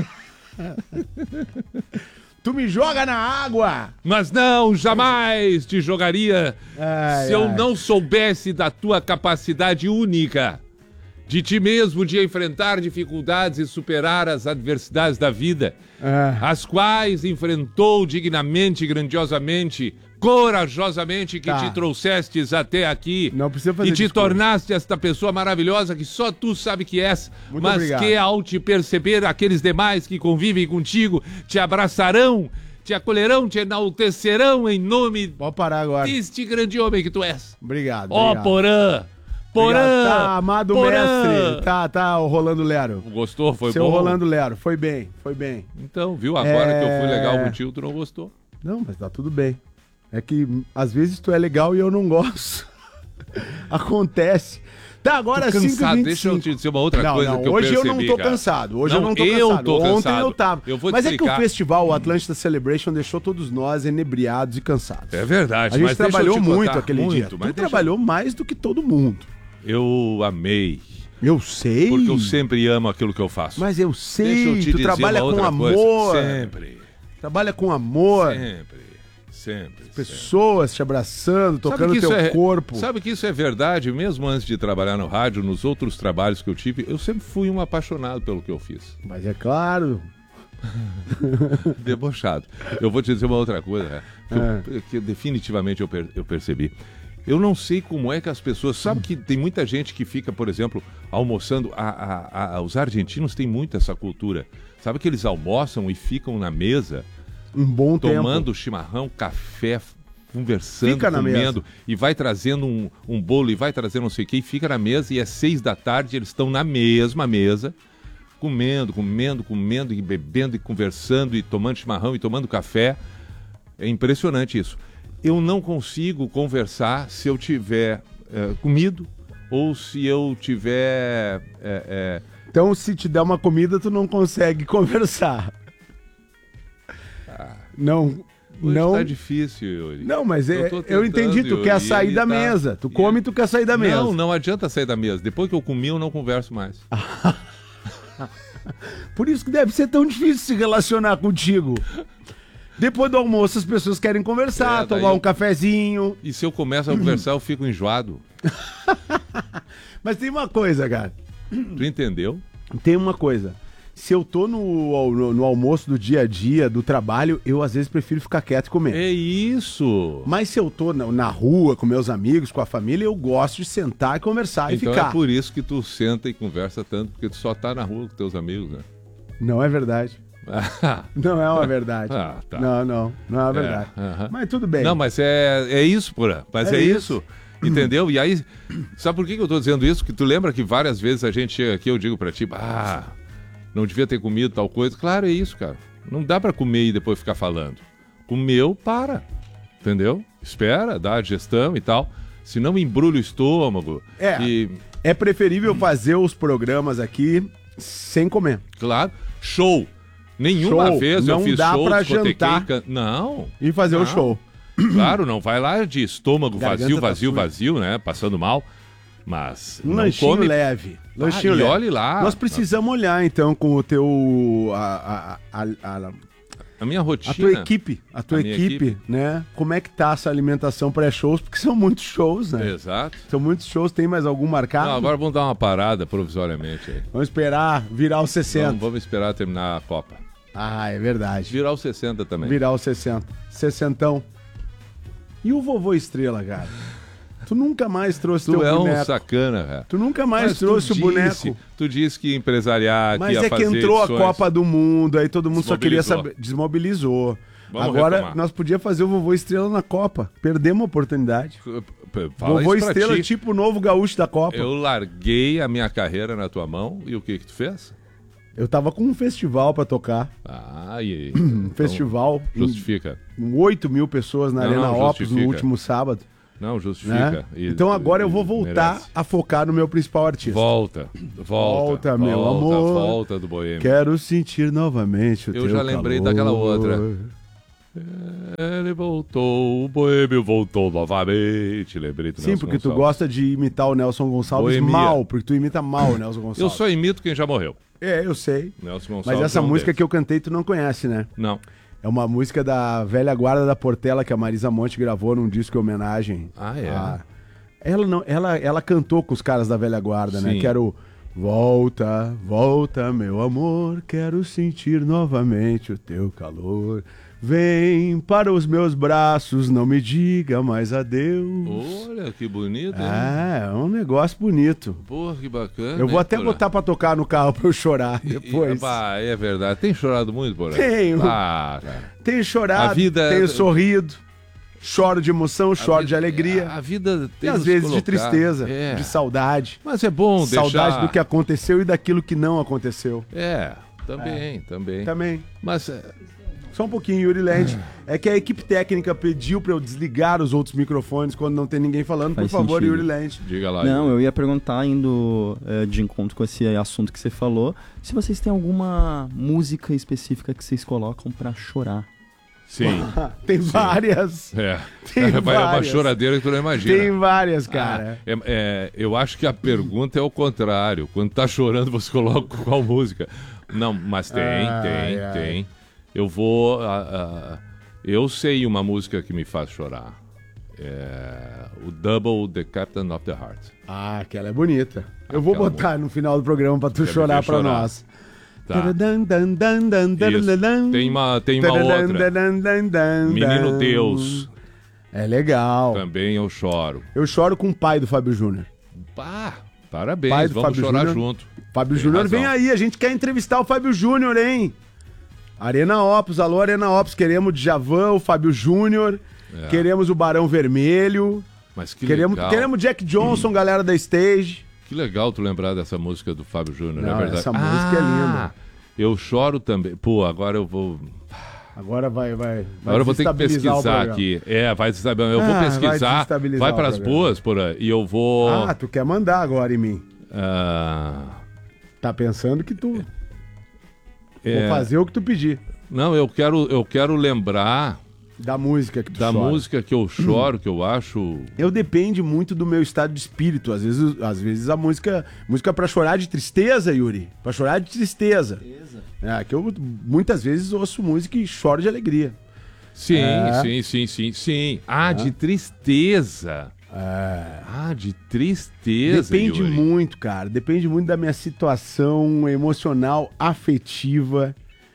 [SPEAKER 2] Tu me joga na água.
[SPEAKER 1] Mas não, jamais te jogaria
[SPEAKER 2] Ai,
[SPEAKER 1] se eu
[SPEAKER 2] ai.
[SPEAKER 1] não soubesse da tua capacidade única de ti mesmo de enfrentar dificuldades e superar as adversidades da vida,
[SPEAKER 2] Ah.
[SPEAKER 1] as quais enfrentou dignamente e grandiosamente, corajosamente que
[SPEAKER 2] Tá.
[SPEAKER 1] te trouxestes até aqui.
[SPEAKER 2] Não precisa fazer
[SPEAKER 1] E te
[SPEAKER 2] discurso.
[SPEAKER 1] tornaste esta pessoa maravilhosa que só tu sabe que és,
[SPEAKER 2] Muito
[SPEAKER 1] mas
[SPEAKER 2] obrigado.
[SPEAKER 1] que ao te perceber aqueles demais que convivem contigo te abraçarão, te acolherão, te enaltecerão em nome
[SPEAKER 2] Pode parar agora.
[SPEAKER 1] deste grande homem que tu és.
[SPEAKER 2] Obrigado.
[SPEAKER 1] Ó,
[SPEAKER 2] obrigado.
[SPEAKER 1] Porã! Porã!
[SPEAKER 2] Obrigado. Tá, amado
[SPEAKER 1] Porã!
[SPEAKER 2] mestre. Tá, tá, o Rolando Lero.
[SPEAKER 1] Gostou? Foi
[SPEAKER 2] Seu
[SPEAKER 1] bom?
[SPEAKER 2] Rolando Lero. Foi bem, foi bem.
[SPEAKER 1] Então, viu? Agora
[SPEAKER 2] É.
[SPEAKER 1] que eu fui legal contigo, tu não gostou.
[SPEAKER 2] Não, mas tá tudo bem. É que às vezes tu é legal e eu não gosto. Acontece. Tá, agora
[SPEAKER 1] Tô
[SPEAKER 2] cinco e
[SPEAKER 1] cansado,
[SPEAKER 2] vinte e
[SPEAKER 1] deixa eu
[SPEAKER 2] cinco.
[SPEAKER 1] te dizer uma outra
[SPEAKER 2] não,
[SPEAKER 1] coisa
[SPEAKER 2] não,
[SPEAKER 1] que eu
[SPEAKER 2] hoje
[SPEAKER 1] percebi,
[SPEAKER 2] eu não tô
[SPEAKER 1] cara.
[SPEAKER 2] cansado. Hoje
[SPEAKER 1] Não,
[SPEAKER 2] eu não tô
[SPEAKER 1] eu
[SPEAKER 2] cansado.
[SPEAKER 1] tô
[SPEAKER 2] Ontem
[SPEAKER 1] cansado.
[SPEAKER 2] eu tava.
[SPEAKER 1] Eu vou te
[SPEAKER 2] mas é que
[SPEAKER 1] explicar.
[SPEAKER 2] o festival, o Atlântida Celebration, deixou todos nós inebriados e cansados.
[SPEAKER 1] É verdade,
[SPEAKER 2] A gente
[SPEAKER 1] mas deixa eu
[SPEAKER 2] trabalhou
[SPEAKER 1] te
[SPEAKER 2] muito
[SPEAKER 1] contar.
[SPEAKER 2] aquele
[SPEAKER 1] Muito,
[SPEAKER 2] dia.
[SPEAKER 1] mas
[SPEAKER 2] Tu
[SPEAKER 1] deixa-
[SPEAKER 2] trabalhou mais do que todo mundo.
[SPEAKER 1] Eu amei,
[SPEAKER 2] Eu sei.
[SPEAKER 1] porque eu sempre amo aquilo que eu faço.
[SPEAKER 2] Mas eu
[SPEAKER 1] Deixa
[SPEAKER 2] sei,
[SPEAKER 1] eu te
[SPEAKER 2] tu
[SPEAKER 1] dizer
[SPEAKER 2] trabalha
[SPEAKER 1] uma
[SPEAKER 2] com
[SPEAKER 1] outra
[SPEAKER 2] amor.
[SPEAKER 1] coisa. Sempre,
[SPEAKER 2] Trabalha com amor.
[SPEAKER 1] sempre, sempre.
[SPEAKER 2] Pessoas te abraçando, tocando
[SPEAKER 1] que
[SPEAKER 2] teu
[SPEAKER 1] isso é-
[SPEAKER 2] corpo.
[SPEAKER 1] Sabe que isso é verdade, mesmo antes de trabalhar no rádio, nos outros trabalhos que eu tive, eu sempre fui um apaixonado pelo que eu fiz.
[SPEAKER 2] Mas é claro.
[SPEAKER 1] Debochado. Eu vou te dizer uma outra coisa, né, que, eu- que definitivamente eu, per- eu percebi. Eu não sei como é que as pessoas... Sabe que tem muita gente que fica, por exemplo, almoçando... A, a- a- os argentinos têm muito essa cultura. Sabe que eles almoçam e ficam na mesa
[SPEAKER 2] Um bom
[SPEAKER 1] tomando
[SPEAKER 2] tempo.
[SPEAKER 1] chimarrão, café, conversando,
[SPEAKER 2] Fica na
[SPEAKER 1] comendo, e vai trazendo um, um bolo, e vai trazendo não sei o que, e fica na mesa, e é seis da tarde, eles estão na mesma mesa, comendo, comendo, comendo, e bebendo, e conversando, e tomando chimarrão, e tomando café. É impressionante isso. Eu não consigo conversar se eu tiver eh, comido, ou se eu tiver... eh, eh,
[SPEAKER 2] Então, se te der uma comida, tu não consegue conversar. Não,
[SPEAKER 1] hoje
[SPEAKER 2] não.
[SPEAKER 1] tá difícil, Yuri.
[SPEAKER 2] Não, mas é,
[SPEAKER 1] tô
[SPEAKER 2] eu
[SPEAKER 1] tentando,
[SPEAKER 2] entendi, tu
[SPEAKER 1] Yuri,
[SPEAKER 2] quer
[SPEAKER 1] e
[SPEAKER 2] sair
[SPEAKER 1] ele
[SPEAKER 2] da
[SPEAKER 1] tá-
[SPEAKER 2] mesa. Tu
[SPEAKER 1] e
[SPEAKER 2] come,
[SPEAKER 1] ele-
[SPEAKER 2] tu quer sair da mesa.
[SPEAKER 1] Não, não adianta sair da mesa. Depois que eu comi, eu não converso mais.
[SPEAKER 2] Por isso que deve ser tão difícil se relacionar contigo. Depois do almoço, as pessoas querem conversar,
[SPEAKER 1] É, daí
[SPEAKER 2] tomar um
[SPEAKER 1] eu-
[SPEAKER 2] cafezinho.
[SPEAKER 1] E se eu começo a conversar, eu fico enjoado.
[SPEAKER 2] Mas tem uma coisa, cara.
[SPEAKER 1] Tu entendeu?
[SPEAKER 2] Tem uma coisa. Se eu tô no, no, no almoço do dia a dia, do trabalho, eu às vezes prefiro ficar quieto e comer.
[SPEAKER 1] É isso.
[SPEAKER 2] Mas se eu tô na, na rua, com meus amigos, com a família, eu gosto de sentar e conversar
[SPEAKER 1] Então
[SPEAKER 2] e ficar.
[SPEAKER 1] é por isso que tu senta e conversa tanto, porque tu só tá na rua com teus amigos, né?
[SPEAKER 2] Não é verdade. Não é uma verdade.
[SPEAKER 1] Ah, tá.
[SPEAKER 2] Não, não, não é uma verdade.
[SPEAKER 1] aham.
[SPEAKER 2] Mas tudo bem.
[SPEAKER 1] Não, mas é, é isso, porra. Mas é,
[SPEAKER 2] É
[SPEAKER 1] isso.
[SPEAKER 2] isso.
[SPEAKER 1] Entendeu? E aí, sabe por que que eu tô dizendo isso? Que tu lembra que várias vezes a gente chega aqui, eu digo pra ti, ah, não devia ter comido tal coisa. Claro, é isso, cara. Não dá pra comer e depois ficar falando. Comeu, para. Entendeu? Espera, dá a digestão e tal. Senão embrulha o estômago.
[SPEAKER 2] É.
[SPEAKER 1] E,
[SPEAKER 2] É preferível fazer os programas aqui sem comer.
[SPEAKER 1] claro, show. Nenhuma
[SPEAKER 2] Show.
[SPEAKER 1] vez eu
[SPEAKER 2] Não
[SPEAKER 1] fiz
[SPEAKER 2] dá
[SPEAKER 1] show,
[SPEAKER 2] pra
[SPEAKER 1] discotequei,
[SPEAKER 2] jantar.
[SPEAKER 1] can- Não.
[SPEAKER 2] E fazer o
[SPEAKER 1] Não.
[SPEAKER 2] show.
[SPEAKER 1] Claro, não vai lá de estômago
[SPEAKER 2] Garganta
[SPEAKER 1] vazio,
[SPEAKER 2] tá
[SPEAKER 1] vazio,
[SPEAKER 2] suja.
[SPEAKER 1] vazio, né? Passando mal. Mas
[SPEAKER 2] Um
[SPEAKER 1] não
[SPEAKER 2] lanchinho
[SPEAKER 1] come.
[SPEAKER 2] leve.
[SPEAKER 1] Ah,
[SPEAKER 2] Lanchinho
[SPEAKER 1] e
[SPEAKER 2] leve.
[SPEAKER 1] olhe lá.
[SPEAKER 2] Nós precisamos olhar, então, com o teu... A, a, a, a,
[SPEAKER 1] A minha
[SPEAKER 2] a
[SPEAKER 1] rotina.
[SPEAKER 2] tua equipe. A tua
[SPEAKER 1] A minha
[SPEAKER 2] equipe,
[SPEAKER 1] equipe.
[SPEAKER 2] né? Como é que tá essa alimentação pré-shows? Porque são muitos shows, né?
[SPEAKER 1] Exato.
[SPEAKER 2] São muitos shows. Tem mais algum marcado?
[SPEAKER 1] Não, agora vamos dar uma parada provisoriamente aí.
[SPEAKER 2] Vamos esperar virar os sessenta.
[SPEAKER 1] Vamos, vamos esperar terminar a Copa.
[SPEAKER 2] Ah, é verdade.
[SPEAKER 1] Virar os sessenta também.
[SPEAKER 2] Virar os sessenta. Sessentão. E o vovô Estrela, cara? Tu nunca mais trouxe
[SPEAKER 1] Tu
[SPEAKER 2] teu
[SPEAKER 1] é um
[SPEAKER 2] boneco.
[SPEAKER 1] sacana, cara.
[SPEAKER 2] Tu nunca mais
[SPEAKER 1] Mas tu
[SPEAKER 2] trouxe o
[SPEAKER 1] disse-
[SPEAKER 2] boneco.
[SPEAKER 1] Tu disse que ia empresariar,
[SPEAKER 2] Mas
[SPEAKER 1] que ia
[SPEAKER 2] é que
[SPEAKER 1] fazer
[SPEAKER 2] entrou
[SPEAKER 1] edições.
[SPEAKER 2] a Copa do Mundo, aí todo mundo só queria
[SPEAKER 1] Desmobilizou.
[SPEAKER 2] saber. Desmobilizou.
[SPEAKER 1] Vamos
[SPEAKER 2] Agora
[SPEAKER 1] retomar.
[SPEAKER 2] nós podíamos fazer o vovô Estrela na Copa. Perdemos a oportunidade.
[SPEAKER 1] Fala
[SPEAKER 2] vovô
[SPEAKER 1] isso pra
[SPEAKER 2] Estrela,
[SPEAKER 1] ti.
[SPEAKER 2] tipo o novo gaúcho da Copa. Eu...
[SPEAKER 1] Eu larguei a minha carreira na tua mão e o que que tu fez?
[SPEAKER 2] tava com um festival pra tocar.
[SPEAKER 1] Ah, e...
[SPEAKER 2] Um
[SPEAKER 1] então,
[SPEAKER 2] festival.
[SPEAKER 1] Justifica.
[SPEAKER 2] Com oito mil pessoas na
[SPEAKER 1] Não,
[SPEAKER 2] Arena
[SPEAKER 1] não,
[SPEAKER 2] Opus no
[SPEAKER 1] justifica.
[SPEAKER 2] último sábado.
[SPEAKER 1] Não, justifica.
[SPEAKER 2] Né?
[SPEAKER 1] E-
[SPEAKER 2] Então agora eu vou
[SPEAKER 1] e
[SPEAKER 2] voltar
[SPEAKER 1] merece.
[SPEAKER 2] a focar no meu principal artista.
[SPEAKER 1] Volta, volta,
[SPEAKER 2] Volta, meu
[SPEAKER 1] volta,
[SPEAKER 2] amor.
[SPEAKER 1] volta do Boêmio.
[SPEAKER 2] Quero sentir novamente o
[SPEAKER 1] Eu
[SPEAKER 2] teu
[SPEAKER 1] já lembrei
[SPEAKER 2] calor.
[SPEAKER 1] daquela outra. Ele voltou, o Boêmio voltou novamente. Lembrei do
[SPEAKER 2] Sim,
[SPEAKER 1] Nelson
[SPEAKER 2] porque tu
[SPEAKER 1] Gonçalves.
[SPEAKER 2] gosta de imitar o Nelson Gonçalves
[SPEAKER 1] Boemia.
[SPEAKER 2] mal, porque tu imita mal o Nelson
[SPEAKER 1] Eu
[SPEAKER 2] Gonçalves.
[SPEAKER 1] só imito quem já morreu.
[SPEAKER 2] É, eu sei.
[SPEAKER 1] Nelson Gonçalves.
[SPEAKER 2] Mas essa
[SPEAKER 1] é um
[SPEAKER 2] música
[SPEAKER 1] deles.
[SPEAKER 2] que eu cantei tu não conhece, né?
[SPEAKER 1] Não.
[SPEAKER 2] É uma música da velha guarda da Portela que a Marisa Monte gravou num disco em homenagem.
[SPEAKER 1] Ah, é?
[SPEAKER 2] a- Ela, não, ela, ela cantou com os caras da velha guarda, né?
[SPEAKER 1] Sim.
[SPEAKER 2] Que era o Volta, volta, meu amor, quero sentir novamente o teu calor. Vem para os meus braços, não me diga mais adeus.
[SPEAKER 1] Olha, que bonito, hein?
[SPEAKER 2] Ah, é um negócio bonito.
[SPEAKER 1] Porra, que bacana.
[SPEAKER 2] Eu vou
[SPEAKER 1] hein,
[SPEAKER 2] até
[SPEAKER 1] Porã?
[SPEAKER 2] botar pra tocar no carro pra eu chorar
[SPEAKER 1] E-
[SPEAKER 2] depois.
[SPEAKER 1] E, bah, é verdade. Tem chorado muito, Porã?
[SPEAKER 2] Tenho.
[SPEAKER 1] Ah, cara.
[SPEAKER 2] Tenho chorado,
[SPEAKER 1] A vida-
[SPEAKER 2] tenho sorrido, choro de emoção, choro
[SPEAKER 1] A
[SPEAKER 2] de
[SPEAKER 1] vida-
[SPEAKER 2] alegria.
[SPEAKER 1] A, a vida tem
[SPEAKER 2] E às
[SPEAKER 1] nos
[SPEAKER 2] vezes de
[SPEAKER 1] colocado.
[SPEAKER 2] tristeza,
[SPEAKER 1] É.
[SPEAKER 2] de saudade.
[SPEAKER 1] Mas é bom
[SPEAKER 2] Saudade
[SPEAKER 1] deixar...
[SPEAKER 2] do que aconteceu e daquilo que não aconteceu.
[SPEAKER 1] É, também, também.
[SPEAKER 2] Também.
[SPEAKER 1] Mas... é,
[SPEAKER 2] Só um pouquinho, Yuri Land. É que a equipe técnica pediu pra eu desligar os outros microfones quando não tem ninguém falando. Por
[SPEAKER 3] Faz
[SPEAKER 2] favor,
[SPEAKER 3] sentido.
[SPEAKER 2] Yuri Land.
[SPEAKER 1] Diga lá.
[SPEAKER 3] Não, eu ia perguntar, indo eh, de encontro com esse assunto que você falou, se vocês têm alguma música específica que vocês colocam pra chorar.
[SPEAKER 1] Sim.
[SPEAKER 2] Tem várias.
[SPEAKER 1] É.
[SPEAKER 2] Tem
[SPEAKER 1] é uma
[SPEAKER 2] várias.
[SPEAKER 1] choradeira que tu não imagina.
[SPEAKER 2] Tem várias, cara.
[SPEAKER 1] Ah, é- é, eu acho que a pergunta é o contrário. Quando tá chorando, você coloca qual música? Não, mas tem,
[SPEAKER 2] Ai,
[SPEAKER 1] tem,
[SPEAKER 2] ai.
[SPEAKER 1] tem. Eu vou. ah, ah, eu sei uma música que me faz chorar. É o Double The Captain of the Heart.
[SPEAKER 2] Ah, aquela é bonita. Eu vou
[SPEAKER 1] Aquela
[SPEAKER 2] botar no final do programa pra tu
[SPEAKER 1] Quer me
[SPEAKER 2] chorar
[SPEAKER 1] ver
[SPEAKER 2] pra
[SPEAKER 1] chorar.
[SPEAKER 2] nós.
[SPEAKER 1] Tá.
[SPEAKER 2] Isso.
[SPEAKER 1] Tem uma, tem uma outra. Menino Deus.
[SPEAKER 2] É legal.
[SPEAKER 1] Também eu choro.
[SPEAKER 2] Eu choro com o pai do Fábio Júnior.
[SPEAKER 1] Pá, parabéns,
[SPEAKER 2] Pai do
[SPEAKER 1] vamos
[SPEAKER 2] Fábio
[SPEAKER 1] chorar
[SPEAKER 2] Júnior.
[SPEAKER 1] junto.
[SPEAKER 2] Fábio
[SPEAKER 1] Tem
[SPEAKER 2] Júnior
[SPEAKER 1] razão.
[SPEAKER 2] vem aí, a gente quer entrevistar o Fábio Júnior, hein? Arena Opus, alô Arena Opus, queremos o Djavan, o Fábio Júnior,
[SPEAKER 1] É.
[SPEAKER 2] queremos o Barão Vermelho,
[SPEAKER 1] Mas que
[SPEAKER 2] queremos,
[SPEAKER 1] legal.
[SPEAKER 2] queremos Jack Johnson, galera da Stage.
[SPEAKER 1] Que legal tu lembrar dessa música do Fábio Júnior, não é
[SPEAKER 2] Não,
[SPEAKER 1] verdade?
[SPEAKER 2] essa música é linda.
[SPEAKER 1] Eu choro também. Pô, agora eu vou.
[SPEAKER 2] Agora vai, vai, vai
[SPEAKER 1] Agora eu vou ter que
[SPEAKER 2] desestabilizar o
[SPEAKER 1] pesquisar
[SPEAKER 2] programa.
[SPEAKER 1] aqui. É, vai desestabilizar. Eu
[SPEAKER 2] Ah,
[SPEAKER 1] vou
[SPEAKER 2] vai
[SPEAKER 1] pesquisar.
[SPEAKER 2] desestabilizar
[SPEAKER 1] Vai
[SPEAKER 2] o
[SPEAKER 1] para as
[SPEAKER 2] programa.
[SPEAKER 1] boas, por aí. E eu vou.
[SPEAKER 2] Ah, tu quer mandar agora em mim.
[SPEAKER 1] ah,
[SPEAKER 2] Tá pensando que tu...
[SPEAKER 1] é,
[SPEAKER 2] Vou fazer o que tu pedir.
[SPEAKER 1] Não, eu quero, eu quero lembrar
[SPEAKER 2] Da música que tu
[SPEAKER 1] da
[SPEAKER 2] chora.
[SPEAKER 1] música que eu choro, que eu acho.
[SPEAKER 2] Eu depende muito do meu estado de espírito. Às vezes, às vezes a música... Música pra chorar de tristeza, Yuri. Pra chorar de tristeza. É, que eu muitas vezes ouço música e choro de alegria.
[SPEAKER 1] Sim,
[SPEAKER 2] É.
[SPEAKER 1] sim, sim, sim, sim. Ah, de tristeza.
[SPEAKER 2] É...
[SPEAKER 1] Ah, de tristeza.
[SPEAKER 2] Depende
[SPEAKER 1] Yuri.
[SPEAKER 2] muito, cara. Depende muito da minha situação emocional, afetiva.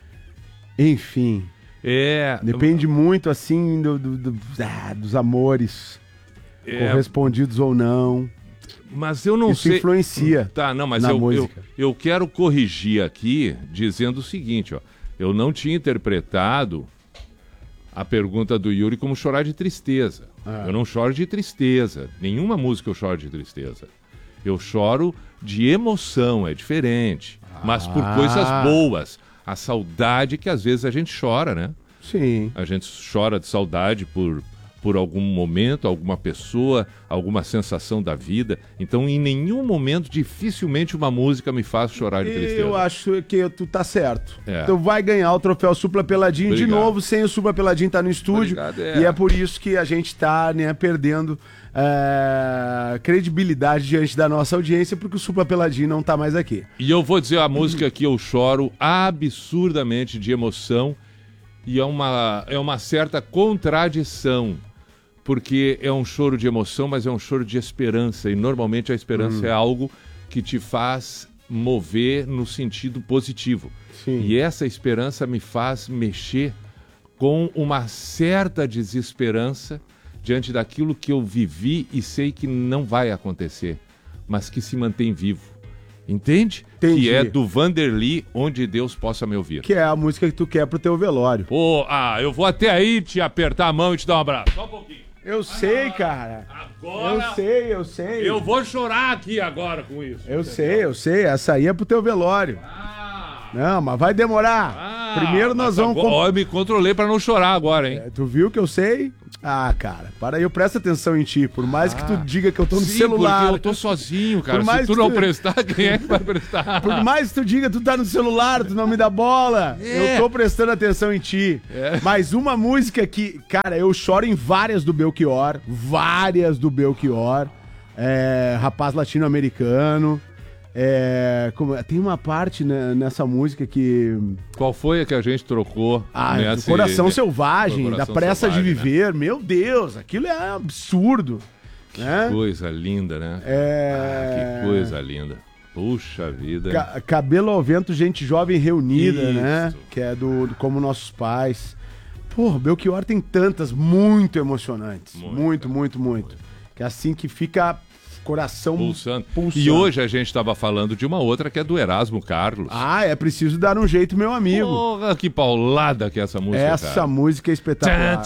[SPEAKER 2] Enfim.
[SPEAKER 1] É.
[SPEAKER 2] Depende muito, assim, do, do- do- ah, dos amores.
[SPEAKER 1] é,
[SPEAKER 2] Correspondidos ou não.
[SPEAKER 1] Mas eu não
[SPEAKER 2] Isso
[SPEAKER 1] sei.
[SPEAKER 2] influencia
[SPEAKER 1] Tá, não, mas
[SPEAKER 2] na
[SPEAKER 1] eu, eu,
[SPEAKER 2] música.
[SPEAKER 1] eu quero corrigir aqui dizendo o seguinte, ó. Eu não tinha interpretado a pergunta do Yuri como chorar de tristeza.
[SPEAKER 2] Ah.
[SPEAKER 1] Eu não choro de tristeza. Nenhuma música eu choro de tristeza. Eu choro de emoção, é diferente. Mas por
[SPEAKER 2] Ah.
[SPEAKER 1] coisas boas. A saudade que às vezes a gente chora, né?
[SPEAKER 2] Sim.
[SPEAKER 1] A gente chora de saudade por, por algum momento, alguma pessoa, alguma sensação da vida. Então, em nenhum momento, dificilmente uma música me faz chorar de tristeza.
[SPEAKER 2] Eu acho que tu tá certo.
[SPEAKER 1] É.
[SPEAKER 2] Tu vai ganhar o troféu Supla Peladinho de
[SPEAKER 1] Obrigado.
[SPEAKER 2] novo, sem o Supla Peladinho tá no estúdio.
[SPEAKER 1] Obrigado, é.
[SPEAKER 2] E é por isso que a gente tá, né, perdendo é, credibilidade diante da nossa audiência, porque o Supla Peladinho não tá mais aqui.
[SPEAKER 1] E eu vou dizer a música que eu choro absurdamente de emoção e é uma, é uma certa contradição, porque é um choro de emoção, mas é um choro de esperança, e normalmente a esperança
[SPEAKER 2] Hum.
[SPEAKER 1] é algo que te faz mover no sentido positivo.
[SPEAKER 2] Sim.
[SPEAKER 1] E essa esperança me faz mexer com uma certa desesperança diante daquilo que eu vivi e sei que não vai acontecer, mas que se mantém vivo. Entende?
[SPEAKER 2] Entendi.
[SPEAKER 1] Que é do Vanderly, Onde Deus Possa Me Ouvir.
[SPEAKER 2] Que é a música que tu quer pro teu velório.
[SPEAKER 1] Pô, ah, eu vou até aí te apertar a mão e te dar um abraço. Só um pouquinho.
[SPEAKER 2] Eu sei, cara.
[SPEAKER 1] Agora
[SPEAKER 2] Eu sei, eu sei.
[SPEAKER 1] eu vou chorar aqui agora com isso.
[SPEAKER 2] Eu sei, eu sei. Essa aí é pro teu velório.
[SPEAKER 1] Ah,
[SPEAKER 2] Não, mas vai demorar.
[SPEAKER 1] ah,
[SPEAKER 2] Primeiro nós
[SPEAKER 1] mas
[SPEAKER 2] vamos...
[SPEAKER 1] agora-
[SPEAKER 2] comp-
[SPEAKER 1] Ó, eu me controlei pra não chorar agora, hein?
[SPEAKER 2] É, tu viu que eu sei? Ah, cara, para aí, eu presto atenção em ti. Por mais ah, que tu diga que eu tô no
[SPEAKER 1] sim,
[SPEAKER 2] celular.
[SPEAKER 1] Porque eu tô sozinho, cara. Por mais Se tu não tu... prestar, quem é que vai prestar?
[SPEAKER 2] Por mais que tu diga que tu tá no celular, tu não me dá bola. É. Eu tô prestando atenção em ti. É. Mas uma música que, cara, eu choro em várias do Belchior. Várias do Belchior. É, Rapaz Latino-Americano. É, como, tem uma parte né, nessa música que...
[SPEAKER 1] Qual foi a que a gente trocou?
[SPEAKER 2] Ah, nesse, Coração Selvagem, Coração da Pressa Selvagem, de Viver. Né? Meu Deus, aquilo é absurdo.
[SPEAKER 1] Que
[SPEAKER 2] né?
[SPEAKER 1] coisa linda, né?
[SPEAKER 2] É...
[SPEAKER 1] Ah, que coisa linda. Puxa vida.
[SPEAKER 2] Ca- Cabelo ao Vento, Gente Jovem Reunida, Isso. né? Que é do, do Como Nossos Pais. Pô, Belchior tem tantas muito emocionantes. Muito, muito, muito, muito. Que é assim que fica... Coração
[SPEAKER 1] pulsando.
[SPEAKER 2] pulsando.
[SPEAKER 1] E hoje a gente estava falando de uma outra que é do Erasmo Carlos.
[SPEAKER 2] Ah, é preciso dar um jeito, meu amigo.
[SPEAKER 1] Porra, que paulada que é essa música,
[SPEAKER 2] Essa
[SPEAKER 1] cara.
[SPEAKER 2] música é espetacular.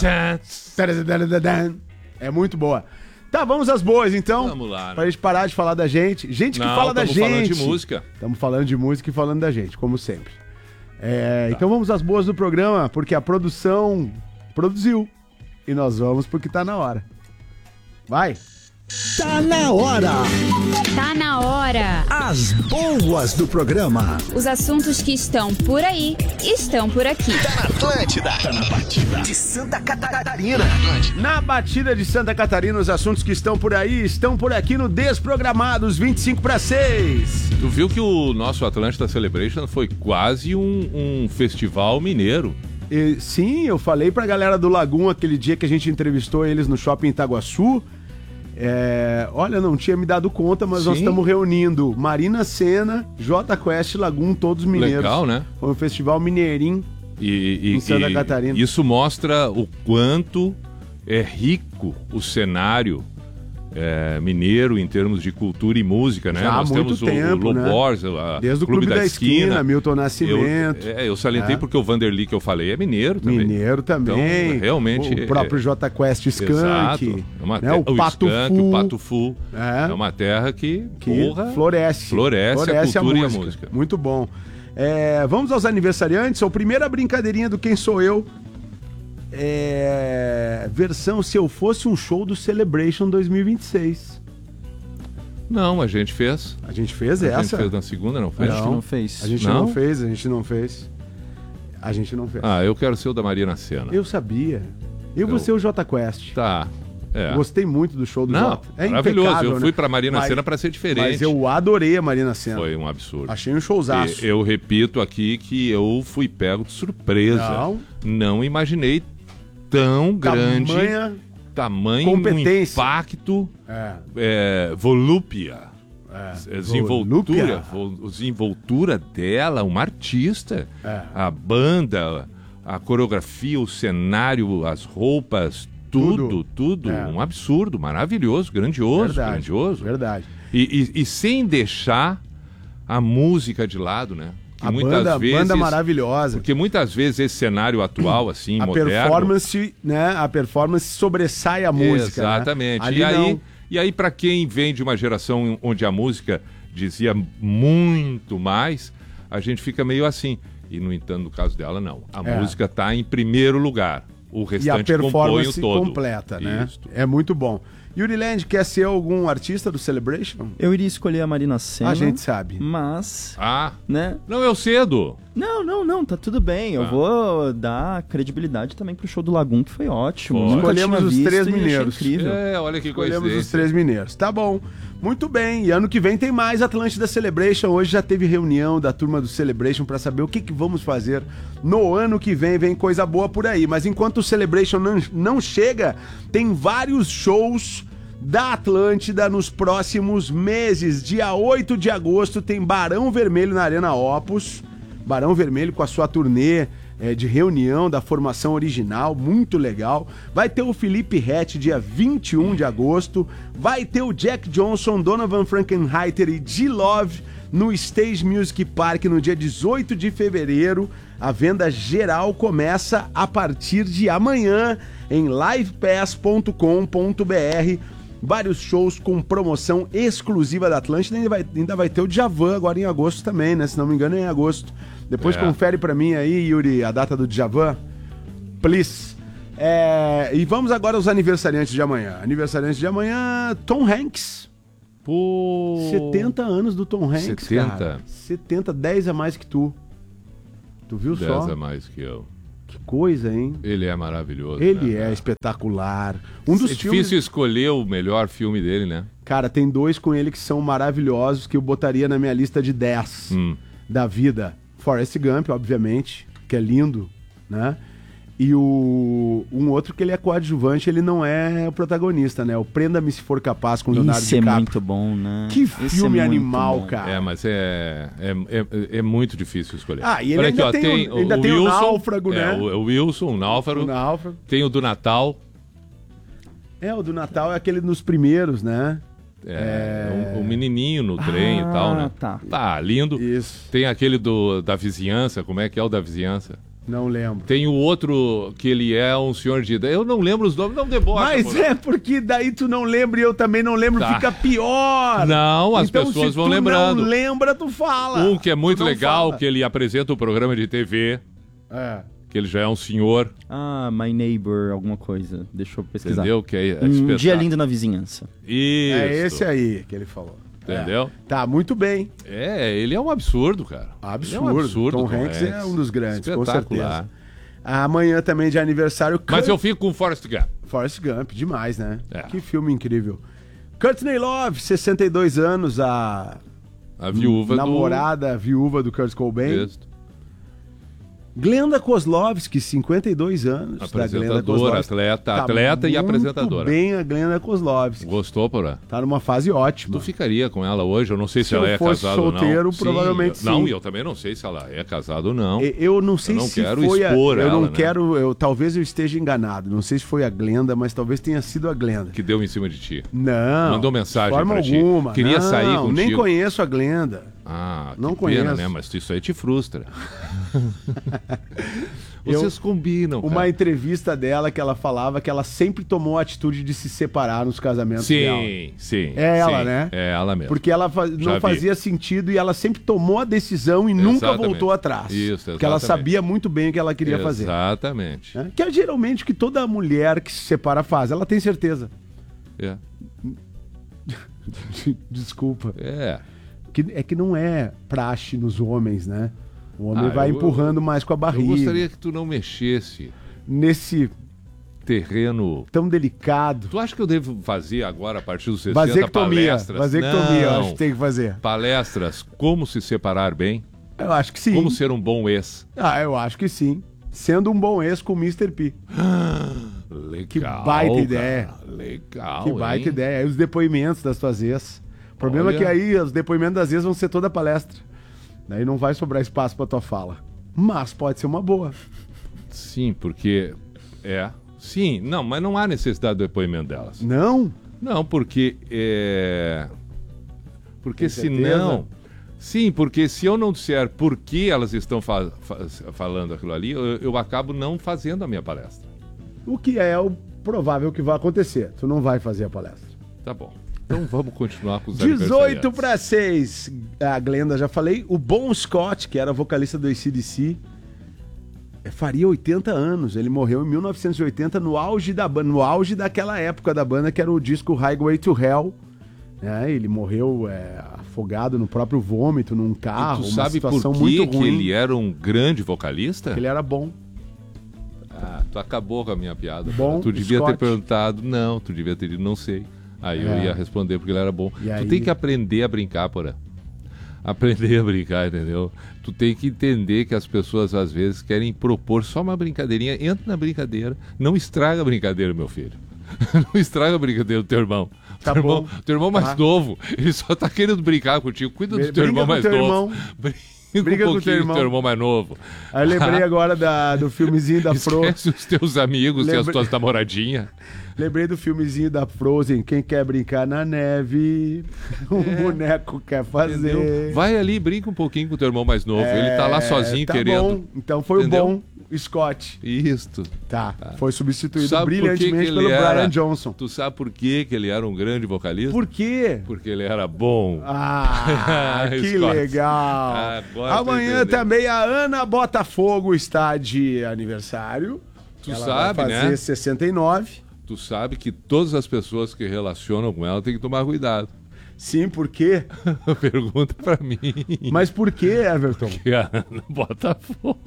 [SPEAKER 2] É muito boa. Tá, vamos às boas, então.
[SPEAKER 1] Vamos lá, né?
[SPEAKER 2] Pra gente parar de falar da gente. Gente que
[SPEAKER 1] Não,
[SPEAKER 2] fala da gente.
[SPEAKER 1] Estamos falando de música.
[SPEAKER 2] Estamos falando de música e falando da gente, como sempre. É, tá. Então vamos às boas do programa, porque a produção produziu. E nós vamos porque tá na hora. Vai!
[SPEAKER 4] Tá na hora!
[SPEAKER 5] Tá na hora!
[SPEAKER 4] As boas do programa.
[SPEAKER 5] Os assuntos que estão por aí, estão por aqui.
[SPEAKER 4] Tá na Atlântida. Tá na batida de Santa Catarina.
[SPEAKER 2] Na batida de Santa Catarina, os assuntos que estão por aí, estão por aqui no Desprogramados, vinte e cinco para seis.
[SPEAKER 1] Tu viu que o nosso Atlântida Celebration foi quase um, um festival mineiro.
[SPEAKER 2] E, sim, eu falei pra galera do Lagoon aquele dia que a gente entrevistou eles no Shopping Itaguaçu. É, olha, não tinha me dado conta, mas Sim. nós estamos reunindo Marina Sena, J Quest, Lagoon, todos mineiros.
[SPEAKER 1] Legal, né?
[SPEAKER 2] Foi um festival mineirinho
[SPEAKER 1] e, e,
[SPEAKER 2] em Santa
[SPEAKER 1] e
[SPEAKER 2] Catarina.
[SPEAKER 1] Isso mostra o quanto é rico o cenário é, mineiro em termos de cultura e música, né?
[SPEAKER 2] Já
[SPEAKER 1] Nós
[SPEAKER 2] há muito
[SPEAKER 1] temos
[SPEAKER 2] tempo,
[SPEAKER 1] o, o
[SPEAKER 2] né?
[SPEAKER 1] Lobors, a
[SPEAKER 2] Desde o Clube, Clube da, da Esquina, Esquina, Milton Nascimento.
[SPEAKER 1] Eu, é, eu salientei é. porque o Vanderly que eu falei é mineiro também.
[SPEAKER 2] Mineiro também.
[SPEAKER 1] Então, realmente.
[SPEAKER 2] O próprio é, J Quest Skunk.
[SPEAKER 1] Exato. É uma
[SPEAKER 2] né? O,
[SPEAKER 1] o
[SPEAKER 2] Pato
[SPEAKER 1] Skunk,
[SPEAKER 2] Fu.
[SPEAKER 1] o Pato Fu.
[SPEAKER 2] É,
[SPEAKER 1] é uma terra que,
[SPEAKER 2] que
[SPEAKER 1] porra,
[SPEAKER 2] floresce.
[SPEAKER 1] Floresce, floresce a cultura a e a música.
[SPEAKER 2] Muito bom. É, vamos aos aniversariantes. A primeira brincadeirinha do Quem Sou Eu. É, versão Se Eu Fosse um Show do Celebration dois mil e vinte e seis.
[SPEAKER 1] Não, a gente fez.
[SPEAKER 2] A gente fez
[SPEAKER 1] a
[SPEAKER 2] essa?
[SPEAKER 1] A gente fez na segunda, não fez?
[SPEAKER 3] A gente não fez.
[SPEAKER 2] A gente não? não fez, a gente não fez. A gente não fez.
[SPEAKER 1] Ah, eu quero ser o da Marina Sena.
[SPEAKER 2] Eu sabia. Eu, eu... vou ser o J Quest.
[SPEAKER 1] Tá. É.
[SPEAKER 2] Gostei muito do show do
[SPEAKER 1] não,
[SPEAKER 2] Jota. É
[SPEAKER 1] maravilhoso. Eu fui
[SPEAKER 2] né?
[SPEAKER 1] pra Marina
[SPEAKER 2] mas,
[SPEAKER 1] Sena pra ser diferente.
[SPEAKER 2] Mas eu adorei a Marina Sena.
[SPEAKER 1] Foi um absurdo.
[SPEAKER 2] Achei um showzaço.
[SPEAKER 1] E, eu repito aqui que eu fui pego de surpresa.
[SPEAKER 2] Não,
[SPEAKER 1] não imaginei tão grande
[SPEAKER 2] Tamanha
[SPEAKER 1] tamanho,
[SPEAKER 2] competência.
[SPEAKER 1] impacto,
[SPEAKER 2] é.
[SPEAKER 1] É, volúpia.
[SPEAKER 2] É.
[SPEAKER 1] Desenvoltura, desenvoltura dela, uma artista.
[SPEAKER 2] É.
[SPEAKER 1] A banda, a coreografia, o cenário, as roupas, tudo, tudo. tudo
[SPEAKER 2] é.
[SPEAKER 1] Um absurdo, maravilhoso, grandioso,
[SPEAKER 2] verdade,
[SPEAKER 1] grandioso.
[SPEAKER 2] Verdade.
[SPEAKER 1] E, e, e sem deixar a música de lado, né? Que
[SPEAKER 2] a
[SPEAKER 1] muitas
[SPEAKER 2] banda,
[SPEAKER 1] vezes,
[SPEAKER 2] banda maravilhosa.
[SPEAKER 1] Porque muitas vezes esse cenário atual, assim,
[SPEAKER 2] a
[SPEAKER 1] moderno...
[SPEAKER 2] Performance, né? A performance sobressai a música.
[SPEAKER 1] Exatamente.
[SPEAKER 2] Né?
[SPEAKER 1] E aí,
[SPEAKER 2] não...
[SPEAKER 1] e aí para quem vem de uma geração onde a música dizia muito mais, a gente fica meio assim. E, no entanto, no caso dela, não. A
[SPEAKER 2] é.
[SPEAKER 1] música está em primeiro lugar. O restante
[SPEAKER 2] e a performance
[SPEAKER 1] compõe o todo.
[SPEAKER 2] completa, né?
[SPEAKER 1] Isso.
[SPEAKER 2] É muito bom. Yuri Land, quer ser algum artista do Celebration?
[SPEAKER 3] Eu iria escolher a Marina Sena.
[SPEAKER 2] A gente sabe.
[SPEAKER 3] Mas...
[SPEAKER 1] Ah,
[SPEAKER 3] né?
[SPEAKER 1] Não, eu cedo.
[SPEAKER 3] Não, não, não, tá tudo bem. Eu
[SPEAKER 1] ah.
[SPEAKER 3] vou dar credibilidade também pro show do Lagoon, que foi ótimo.
[SPEAKER 1] Foi.
[SPEAKER 2] Escolhemos os três mineiros.
[SPEAKER 3] Incrível.
[SPEAKER 1] É, olha que coisa.
[SPEAKER 2] Escolhemos os três mineiros. Tá bom. Muito bem. E ano que vem tem mais Atlântida Celebration. Hoje já teve reunião da turma do Celebration para saber o que, que vamos fazer no ano que vem. Vem coisa boa por aí. Mas enquanto o Celebration não, não chega, tem vários shows da Atlântida nos próximos meses. Dia oito de agosto tem Barão Vermelho na Arena Opus. Barão Vermelho com a sua turnê é, de reunião da formação original, muito legal. Vai ter o Felipe Rett dia vinte e um de agosto. Vai ter o Jack Johnson, Donovan Frankenheiter e G-Love no Stage Music Park no dia dezoito de fevereiro. A venda geral começa a partir de amanhã em live pass ponto com ponto b r. Vários shows com promoção exclusiva da Atlântida. Ainda vai, ainda vai ter o Djavan agora em agosto também, né? Se não me engano é em agosto. Depois
[SPEAKER 1] é.
[SPEAKER 2] confere pra mim aí, Yuri, a data do Djavan. Please. É, e vamos agora aos aniversariantes de amanhã. Aniversariantes de amanhã, Tom Hanks.
[SPEAKER 1] Pô...
[SPEAKER 2] setenta anos do Tom Hanks,
[SPEAKER 1] setenta?
[SPEAKER 2] cara. setenta, dez a mais que tu. Tu viu
[SPEAKER 1] dez
[SPEAKER 2] só?
[SPEAKER 1] a mais que eu.
[SPEAKER 2] Que coisa, hein?
[SPEAKER 1] Ele é maravilhoso.
[SPEAKER 2] Ele
[SPEAKER 1] né,
[SPEAKER 2] é
[SPEAKER 1] cara?
[SPEAKER 2] espetacular. Um dos
[SPEAKER 1] É
[SPEAKER 2] filmes...
[SPEAKER 1] difícil escolher o melhor filme dele, né?
[SPEAKER 2] Cara, tem dois com ele que são maravilhosos, que eu botaria na minha lista de dez
[SPEAKER 1] Hum.
[SPEAKER 2] da vida. Forrest Gump, obviamente, que é lindo, né? E o um outro que ele é coadjuvante, ele não é o protagonista, né? O Prenda-me se for capaz com Leonardo
[SPEAKER 3] Isso é
[SPEAKER 2] DiCaprio.
[SPEAKER 3] muito bom, né?
[SPEAKER 2] Que
[SPEAKER 3] Esse é
[SPEAKER 2] filme
[SPEAKER 3] muito
[SPEAKER 2] animal,
[SPEAKER 3] bom.
[SPEAKER 2] cara.
[SPEAKER 1] É, mas é, é, é, é muito difícil escolher.
[SPEAKER 2] Ah, e ele
[SPEAKER 1] Olha
[SPEAKER 2] ainda
[SPEAKER 1] aqui, ó,
[SPEAKER 2] tem o- ainda tem o Náufrago,
[SPEAKER 1] é,
[SPEAKER 2] né?
[SPEAKER 1] O, o Wilson, o Náufrago.
[SPEAKER 2] O Náufrago.
[SPEAKER 1] Tem o do Natal.
[SPEAKER 2] É, o do Natal é aquele nos primeiros, né?
[SPEAKER 1] É, O, o menininho no trem
[SPEAKER 3] Ah,
[SPEAKER 1] e tal, né?
[SPEAKER 3] tá.
[SPEAKER 1] Tá, lindo.
[SPEAKER 2] Isso.
[SPEAKER 1] Tem aquele do, da vizinhança, como é que é o da vizinhança?
[SPEAKER 2] Não lembro.
[SPEAKER 1] Tem o outro que ele é um senhor de idade. Eu não lembro os nomes, não debocha.
[SPEAKER 2] Mas
[SPEAKER 1] moleque.
[SPEAKER 2] é porque daí tu não lembra e eu também não lembro,
[SPEAKER 1] Tá.
[SPEAKER 2] fica pior.
[SPEAKER 1] Não, as
[SPEAKER 2] Então,
[SPEAKER 1] pessoas
[SPEAKER 2] se
[SPEAKER 1] vão
[SPEAKER 2] tu
[SPEAKER 1] lembrando.
[SPEAKER 2] não lembra, tu fala.
[SPEAKER 1] Um que é muito
[SPEAKER 2] Tu não
[SPEAKER 1] legal,
[SPEAKER 2] fala.
[SPEAKER 1] que ele apresenta o programa de T V,
[SPEAKER 2] É.
[SPEAKER 1] que ele já é um senhor,
[SPEAKER 3] Ah, My Neighbor, alguma coisa. Deixa eu pesquisar.
[SPEAKER 1] entendeu? Que é, é
[SPEAKER 3] Um dia
[SPEAKER 1] espetáculo.
[SPEAKER 3] lindo na vizinhança.
[SPEAKER 1] Isso.
[SPEAKER 2] É esse aí que ele falou.
[SPEAKER 1] Entendeu?
[SPEAKER 2] É. Tá, muito bem.
[SPEAKER 1] É, ele é um absurdo, cara.
[SPEAKER 2] Absurdo.
[SPEAKER 1] Ele é um absurdo.
[SPEAKER 2] Tom Hanks é um dos grandes, com
[SPEAKER 1] Espetacular.
[SPEAKER 2] certeza. Amanhã também de aniversário,
[SPEAKER 1] Mas
[SPEAKER 2] Kurt-
[SPEAKER 1] eu fico com o Forrest Gump.
[SPEAKER 2] Forrest Gump, demais, né?
[SPEAKER 1] É.
[SPEAKER 2] Que filme incrível. Courtney Love, sessenta e dois anos, a
[SPEAKER 1] A viúva
[SPEAKER 2] namorada, viúva do Kurt
[SPEAKER 1] do...
[SPEAKER 2] Cobain.
[SPEAKER 1] Isso.
[SPEAKER 2] Glenda Kozlovski, cinquenta e dois anos. da Glenda
[SPEAKER 1] Apresentadora,
[SPEAKER 2] Kozlovski.
[SPEAKER 1] atleta,
[SPEAKER 2] Tá
[SPEAKER 1] atleta e
[SPEAKER 2] muito
[SPEAKER 1] apresentadora.
[SPEAKER 2] bem a Glenda Kozlovski.
[SPEAKER 1] Gostou, Porã?
[SPEAKER 2] Tá numa fase ótima.
[SPEAKER 1] Tu ficaria com ela hoje? Eu não sei se,
[SPEAKER 2] Se
[SPEAKER 1] ela
[SPEAKER 2] eu
[SPEAKER 1] é
[SPEAKER 2] fosse
[SPEAKER 1] casada ou não.
[SPEAKER 2] solteiro,
[SPEAKER 1] Sim,
[SPEAKER 2] provavelmente
[SPEAKER 1] eu- Não,
[SPEAKER 2] sim.
[SPEAKER 1] e eu também não sei se ela é casada ou não.
[SPEAKER 2] E- Eu não sei
[SPEAKER 1] Eu não
[SPEAKER 2] se
[SPEAKER 1] quero
[SPEAKER 2] foi a,
[SPEAKER 1] expor
[SPEAKER 2] eu
[SPEAKER 1] ela,
[SPEAKER 2] não
[SPEAKER 1] né?
[SPEAKER 2] quero, eu talvez eu esteja enganado. Não sei se foi a Glenda, mas talvez tenha sido a Glenda.
[SPEAKER 1] Que deu em cima de ti.
[SPEAKER 2] Não.
[SPEAKER 1] Mandou mensagem
[SPEAKER 2] de forma
[SPEAKER 1] pra ti.
[SPEAKER 2] alguma.
[SPEAKER 1] Queria
[SPEAKER 2] não,
[SPEAKER 1] sair contigo.
[SPEAKER 2] Nem conheço a Glenda.
[SPEAKER 1] Ah, que
[SPEAKER 2] Não
[SPEAKER 1] pena,
[SPEAKER 2] conheço.
[SPEAKER 1] né? Mas isso aí te frustra.
[SPEAKER 2] Eu-
[SPEAKER 1] Vocês combinam,
[SPEAKER 2] Uma
[SPEAKER 1] cara.
[SPEAKER 2] entrevista dela que ela falava que ela sempre tomou a atitude de se separar nos casamentos dela.
[SPEAKER 1] Sim, sim.
[SPEAKER 2] É ela,
[SPEAKER 1] sim.
[SPEAKER 2] né?
[SPEAKER 1] É ela mesmo.
[SPEAKER 2] Porque ela fa-
[SPEAKER 1] Já
[SPEAKER 2] não
[SPEAKER 1] vi.
[SPEAKER 2] fazia sentido e ela sempre tomou a decisão e nunca
[SPEAKER 1] Exatamente.
[SPEAKER 2] voltou atrás.
[SPEAKER 1] Isso,
[SPEAKER 2] Porque ela
[SPEAKER 1] exatamente.
[SPEAKER 2] sabia muito bem o que ela queria fazer.
[SPEAKER 1] Exatamente.
[SPEAKER 2] Né? Que é geralmente o que toda mulher que se separa faz. Ela tem certeza.
[SPEAKER 1] É.
[SPEAKER 2] Desculpa.
[SPEAKER 1] É.
[SPEAKER 2] Que, é que não é praxe nos homens, né? O homem
[SPEAKER 1] Ah,
[SPEAKER 2] vai
[SPEAKER 1] eu-
[SPEAKER 2] empurrando mais com a
[SPEAKER 1] Eu
[SPEAKER 2] barriga.
[SPEAKER 1] gostaria que tu não mexesse
[SPEAKER 2] Nesse
[SPEAKER 1] terreno.
[SPEAKER 2] tão delicado.
[SPEAKER 1] Tu acha que eu devo fazer agora, a partir dos sessenta,
[SPEAKER 2] Vasectomia.
[SPEAKER 1] palestras?
[SPEAKER 2] Vasectomia, eu
[SPEAKER 1] Não.
[SPEAKER 2] acho que tem que fazer.
[SPEAKER 1] Palestras, como se separar bem,
[SPEAKER 2] Eu acho que sim.
[SPEAKER 1] como ser um bom ex.
[SPEAKER 2] Ah, eu acho que sim. Sendo um bom ex com o mister P.
[SPEAKER 1] Legal.
[SPEAKER 2] Que baita
[SPEAKER 1] cara.
[SPEAKER 2] ideia.
[SPEAKER 1] Legal.
[SPEAKER 2] Que baita
[SPEAKER 1] hein?
[SPEAKER 2] ideia. Aí os depoimentos das tuas ex. O problema
[SPEAKER 1] Olha.
[SPEAKER 2] é que aí os depoimentos das ex vão ser toda a palestra. Daí não vai sobrar espaço pra tua fala. Mas pode ser uma boa.
[SPEAKER 1] Sim, porque. É. Sim, não, mas não há necessidade do depoimento delas.
[SPEAKER 2] Não?
[SPEAKER 1] Não, porque. É... Porque
[SPEAKER 2] Tem certeza?
[SPEAKER 1] senão. Sim, porque se eu não disser por que elas estão fa- fa- falando aquilo ali, eu, eu acabo não fazendo a minha palestra.
[SPEAKER 2] O que é o provável que vai acontecer. Tu não vai fazer a palestra.
[SPEAKER 1] Tá bom. Então vamos continuar com os
[SPEAKER 2] dezoito
[SPEAKER 1] aniversariantes.
[SPEAKER 2] para seis. A Glenda, já falei. O Bon Scott, que era vocalista do A C D C, é, faria oitenta anos. Ele morreu em mil novecentos e oitenta, no auge da banda, no auge daquela época da banda, que era o disco Highway to Hell. É, ele morreu é, afogado no próprio vômito, num carro.
[SPEAKER 1] E tu
[SPEAKER 2] uma
[SPEAKER 1] sabe por
[SPEAKER 2] situação
[SPEAKER 1] que,
[SPEAKER 2] muito
[SPEAKER 1] que
[SPEAKER 2] ruim.
[SPEAKER 1] ele era um grande vocalista?
[SPEAKER 2] Ele era bom.
[SPEAKER 1] Ah, tu acabou com a minha piada.
[SPEAKER 2] Bom,
[SPEAKER 1] tu devia
[SPEAKER 2] Scott.
[SPEAKER 1] ter perguntado, não, tu devia ter dito, não sei. Aí eu
[SPEAKER 2] É.
[SPEAKER 1] ia responder porque ele era bom.
[SPEAKER 2] E
[SPEAKER 1] tu
[SPEAKER 2] aí-
[SPEAKER 1] tem que aprender a brincar, porra. Aprender a brincar, entendeu? Tu tem que entender que as pessoas às vezes querem propor só uma brincadeirinha. Entra na brincadeira, não estraga a brincadeira, meu filho. Não estraga a brincadeira do teu irmão.
[SPEAKER 2] Tá
[SPEAKER 1] teu,
[SPEAKER 2] bom.
[SPEAKER 1] irmão teu irmão mais
[SPEAKER 2] Tá.
[SPEAKER 1] novo, ele só tá querendo brincar contigo. Cuida do
[SPEAKER 2] Br-
[SPEAKER 1] teu
[SPEAKER 2] briga
[SPEAKER 1] irmão
[SPEAKER 2] com
[SPEAKER 1] mais
[SPEAKER 2] teu
[SPEAKER 1] novo.
[SPEAKER 2] irmão.
[SPEAKER 1] Brinca,
[SPEAKER 2] Briga
[SPEAKER 1] um
[SPEAKER 2] com
[SPEAKER 1] pouquinho
[SPEAKER 2] teu
[SPEAKER 1] do
[SPEAKER 2] irmão.
[SPEAKER 1] teu irmão mais novo.
[SPEAKER 2] Aí eu lembrei agora da, do filmezinho da Frozen.
[SPEAKER 1] Esquece os teus amigos e as
[SPEAKER 2] Lembrei-
[SPEAKER 1] tuas namoradinhas.
[SPEAKER 2] Lembrei do filmezinho da Frozen. Quem quer brincar na neve, um boneco quer fazer.
[SPEAKER 1] Entendeu? Vai ali e brinca um pouquinho com o teu irmão mais novo. Ele tá lá
[SPEAKER 2] É,
[SPEAKER 1] sozinho
[SPEAKER 2] tá
[SPEAKER 1] querendo.
[SPEAKER 2] Bom. Então foi
[SPEAKER 1] Entendeu?
[SPEAKER 2] o bom Scott.
[SPEAKER 1] Isto.
[SPEAKER 2] Tá. Foi
[SPEAKER 1] Tu
[SPEAKER 2] substituído
[SPEAKER 1] sabe por que que
[SPEAKER 2] brilhantemente
[SPEAKER 1] ele
[SPEAKER 2] pelo
[SPEAKER 1] era...
[SPEAKER 2] Brian Johnson.
[SPEAKER 1] Tu sabe por que que ele era um grande vocalista?
[SPEAKER 2] Por quê?
[SPEAKER 1] Porque ele era bom.
[SPEAKER 2] Ah, que
[SPEAKER 1] Scott.
[SPEAKER 2] legal.
[SPEAKER 1] Agora tô
[SPEAKER 2] Amanhã
[SPEAKER 1] entendendo.
[SPEAKER 2] também a Ana Botafogo está de aniversário.
[SPEAKER 1] Tu
[SPEAKER 2] ela
[SPEAKER 1] sabe,
[SPEAKER 2] vai fazer
[SPEAKER 1] né?
[SPEAKER 2] sessenta e nove.
[SPEAKER 1] Tu sabe que todas as pessoas que relacionam com ela têm que tomar cuidado.
[SPEAKER 2] Sim, por quê?
[SPEAKER 1] Pergunta pra mim.
[SPEAKER 2] Mas por quê, Everton?
[SPEAKER 1] Que a Ana Botafogo.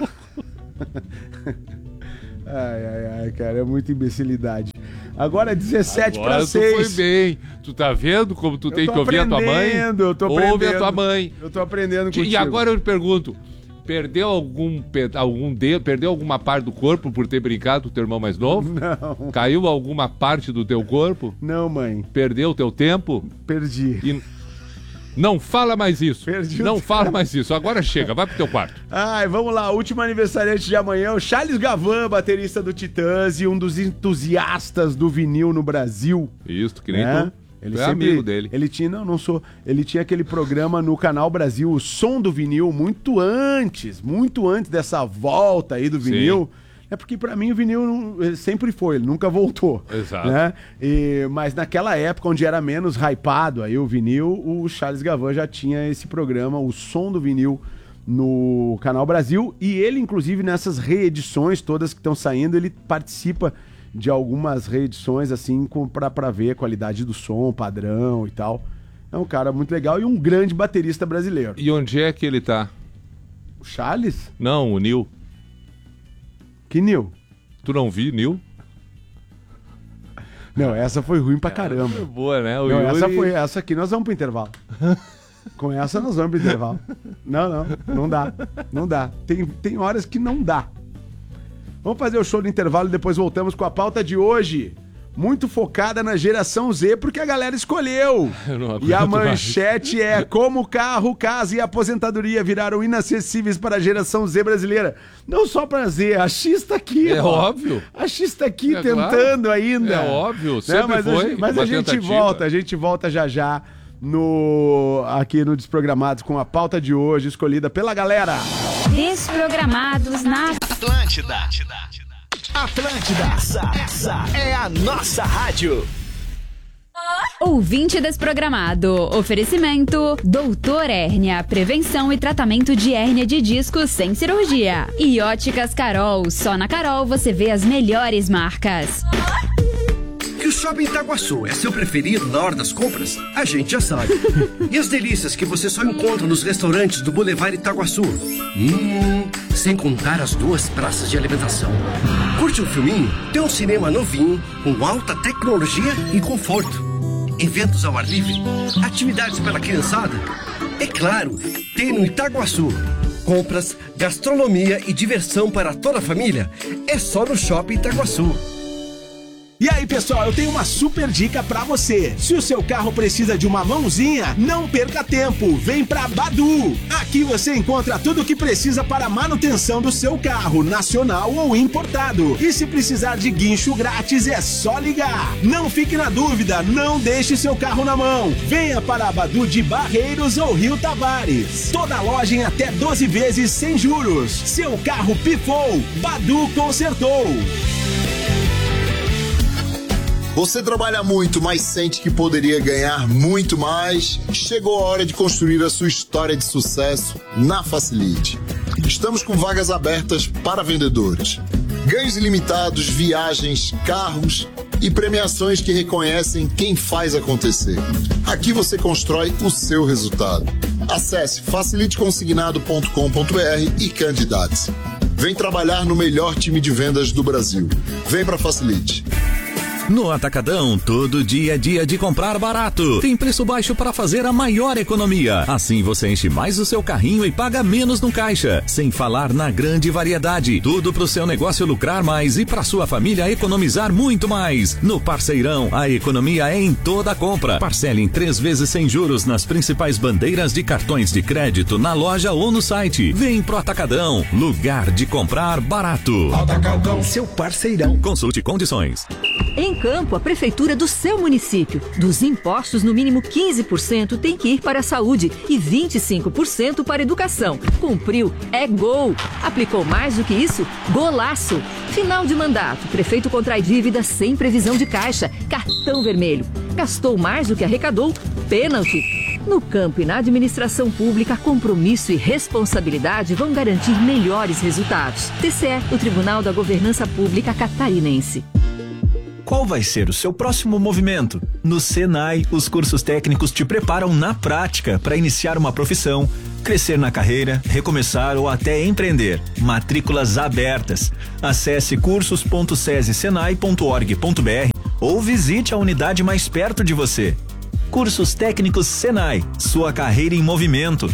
[SPEAKER 2] Ai, ai, ai, cara, é muita imbecilidade. Agora é dezessete
[SPEAKER 1] Agora
[SPEAKER 2] para
[SPEAKER 1] tu
[SPEAKER 2] seis.
[SPEAKER 1] foi bem. Tu tá vendo como tu
[SPEAKER 2] Eu
[SPEAKER 1] tem
[SPEAKER 2] tô
[SPEAKER 1] que ouvir a tua mãe?
[SPEAKER 2] aprendendo, eu tô aprendendo.
[SPEAKER 1] Ouve a tua mãe.
[SPEAKER 2] Eu tô aprendendo contigo.
[SPEAKER 1] E agora eu te pergunto, perdeu algum, pe- algum dedo, perdeu alguma parte do corpo por ter brincado com o teu irmão mais novo?
[SPEAKER 2] Não,
[SPEAKER 1] Caiu alguma parte do teu corpo?
[SPEAKER 2] não, mãe.
[SPEAKER 1] Perdeu o teu tempo?
[SPEAKER 2] Perdi.
[SPEAKER 1] E... Não fala mais isso.
[SPEAKER 2] Perdi o
[SPEAKER 1] Não
[SPEAKER 2] tempo.
[SPEAKER 1] fala mais isso. Agora chega, vai pro teu quarto.
[SPEAKER 2] Ai, vamos lá, último aniversariante de amanhã, o Charles Gavan, baterista do Titãs e um dos entusiastas do vinil no Brasil.
[SPEAKER 1] Isso, que nem
[SPEAKER 2] né?
[SPEAKER 1] tu.
[SPEAKER 2] Ele
[SPEAKER 1] Tu é
[SPEAKER 2] sempre,
[SPEAKER 1] amigo dele.
[SPEAKER 2] Ele tinha, não, não sou. Ele tinha aquele programa no Canal Brasil, o Som do Vinil, muito antes, muito antes dessa volta aí do vinil. É porque pra mim o vinil não- ele sempre foi, ele nunca voltou.
[SPEAKER 1] Exato.
[SPEAKER 2] Né? E, mas naquela época, onde era menos hypado aí o vinil, o Charles Gavan já tinha esse programa, o Som do Vinil, no Canal Brasil. E ele, inclusive, nessas reedições todas que estão saindo, ele participa de algumas reedições, assim, com, pra, pra ver a qualidade do som, padrão e tal. É um cara muito legal e um grande baterista brasileiro.
[SPEAKER 1] E onde é que ele tá?
[SPEAKER 2] O Charles?
[SPEAKER 1] Não, o Nil.
[SPEAKER 2] Que Nil?
[SPEAKER 1] Tu não viu, Nil?
[SPEAKER 2] Não, essa foi ruim pra
[SPEAKER 1] Foi
[SPEAKER 2] caramba.
[SPEAKER 1] boa, né? O
[SPEAKER 2] Não,
[SPEAKER 1] Yuri...
[SPEAKER 2] essa foi essa aqui, nós vamos pro intervalo. Com essa nós vamos pro intervalo. Não, não, não dá. Não dá. Tem, tem horas que não dá. Vamos fazer o show do intervalo e depois voltamos com a pauta de hoje. Muito focada na geração Z, porque a galera escolheu.
[SPEAKER 1] Eu não
[SPEAKER 2] E a
[SPEAKER 1] aguento mais.
[SPEAKER 2] manchete é: como carro, casa e aposentadoria viraram inacessíveis para a geração Z brasileira. Não só para Z, a X tá aqui.
[SPEAKER 1] É
[SPEAKER 2] ó.
[SPEAKER 1] óbvio.
[SPEAKER 2] A X tá aqui
[SPEAKER 1] É
[SPEAKER 2] tentando
[SPEAKER 1] claro.
[SPEAKER 2] ainda.
[SPEAKER 1] É óbvio,
[SPEAKER 2] Né?
[SPEAKER 1] sempre
[SPEAKER 2] mas a
[SPEAKER 1] foi
[SPEAKER 2] gente- mas
[SPEAKER 1] uma
[SPEAKER 2] a gente
[SPEAKER 1] tentativa.
[SPEAKER 2] volta, a gente volta já já no aqui no Desprogramados com a pauta de hoje escolhida pela galera.
[SPEAKER 5] Desprogramados na
[SPEAKER 4] Atlântida. Atlântida. Essa, essa é a nossa rádio.
[SPEAKER 5] Ouvinte Desprogramado. Oferecimento Doutor Hérnia. Prevenção e tratamento de hérnia de disco sem cirurgia. E Óticas Carol. Só na Carol você vê as melhores marcas.
[SPEAKER 6] Que o Shopping Itaguaçu é seu preferido na hora das compras, a gente já sabe. E as delícias que você só encontra nos restaurantes do Boulevard Itaguaçu. Hum, sem contar as duas praças de alimentação. Curte um filminho? Tem um cinema novinho, com alta tecnologia e conforto. Eventos ao ar livre? Atividades para a criançada? É claro, tem no Itaguaçu. Compras, gastronomia e diversão para toda a família é só no Shopping Itaguaçu.
[SPEAKER 7] E aí, pessoal, eu tenho uma super dica pra você. Se o seu carro precisa de uma mãozinha, não perca tempo. Vem pra Badu. Aqui você encontra tudo o que precisa para a manutenção do seu carro, nacional ou importado. E se precisar de guincho grátis, é só ligar. Não fique na dúvida, não deixe seu carro na mão. Venha para a Badu de Barreiros ou Rio Tavares. Toda loja em até doze vezes sem juros. Seu carro pifou, Badu consertou.
[SPEAKER 8] Você trabalha muito, mas sente que poderia ganhar muito mais? Chegou a hora de construir a sua história de sucesso na Facilite. Estamos com vagas abertas para vendedores. Ganhos ilimitados, viagens, carros e premiações que reconhecem quem faz acontecer. Aqui você constrói o seu resultado. Acesse facilite consignado ponto com ponto br e candidate-se. Vem trabalhar no melhor time de vendas do Brasil. Vem para Facilite.
[SPEAKER 9] No Atacadão, todo dia é dia de comprar barato. Tem preço baixo para fazer a maior economia. Assim você enche mais o seu carrinho e paga menos no caixa. Sem falar na grande variedade. Tudo para o seu negócio lucrar mais e para sua família economizar muito mais. No Parceirão, a economia é em toda a compra. Parcele em três vezes sem juros nas principais bandeiras de cartões de crédito na loja ou no site. Vem pro Atacadão, lugar de comprar barato.
[SPEAKER 7] Atacadão, seu parceirão.
[SPEAKER 9] Consulte condições.
[SPEAKER 10] Em Campo, a prefeitura do seu município. Dos impostos, no mínimo quinze por cento tem que ir para a saúde e vinte e cinco por cento para a educação. Cumpriu, é gol. Aplicou mais do que isso? Golaço. Final de mandato, prefeito contrai dívida sem previsão de caixa. Cartão vermelho. Gastou mais do que arrecadou? Pênalti. No campo e na administração pública, compromisso e responsabilidade vão garantir melhores resultados. T C E, o Tribunal da Governança Pública Catarinense.
[SPEAKER 11] Qual vai ser o seu próximo movimento? No Senai, os cursos técnicos te preparam na prática para iniciar uma profissão, crescer na carreira, recomeçar ou até empreender. Matrículas abertas. Acesse cursos ponto sesi senai ponto org ponto br ou visite a unidade mais perto de você. Cursos técnicos Senai, sua carreira em movimento.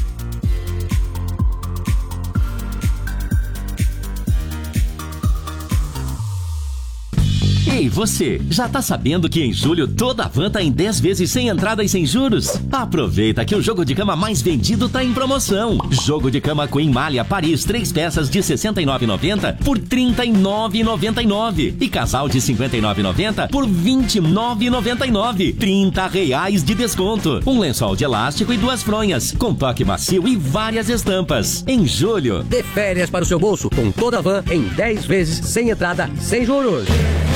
[SPEAKER 12] Ei, você, já tá sabendo que em julho toda a van tá em dez vezes sem entrada e sem juros? Aproveita que o jogo de cama mais vendido tá em promoção. Jogo de cama Queen Malha Paris, três peças de sessenta e nove reais e noventa centavos por trinta e nove reais e noventa e nove centavos e casal de cinquenta e nove reais e noventa centavos por vinte e nove reais e noventa e nove centavos. trinta reais de desconto. Um lençol de elástico e duas fronhas, com toque macio e várias estampas. Em julho,
[SPEAKER 13] dê férias para o seu bolso com toda a van em dez vezes sem entrada, sem juros.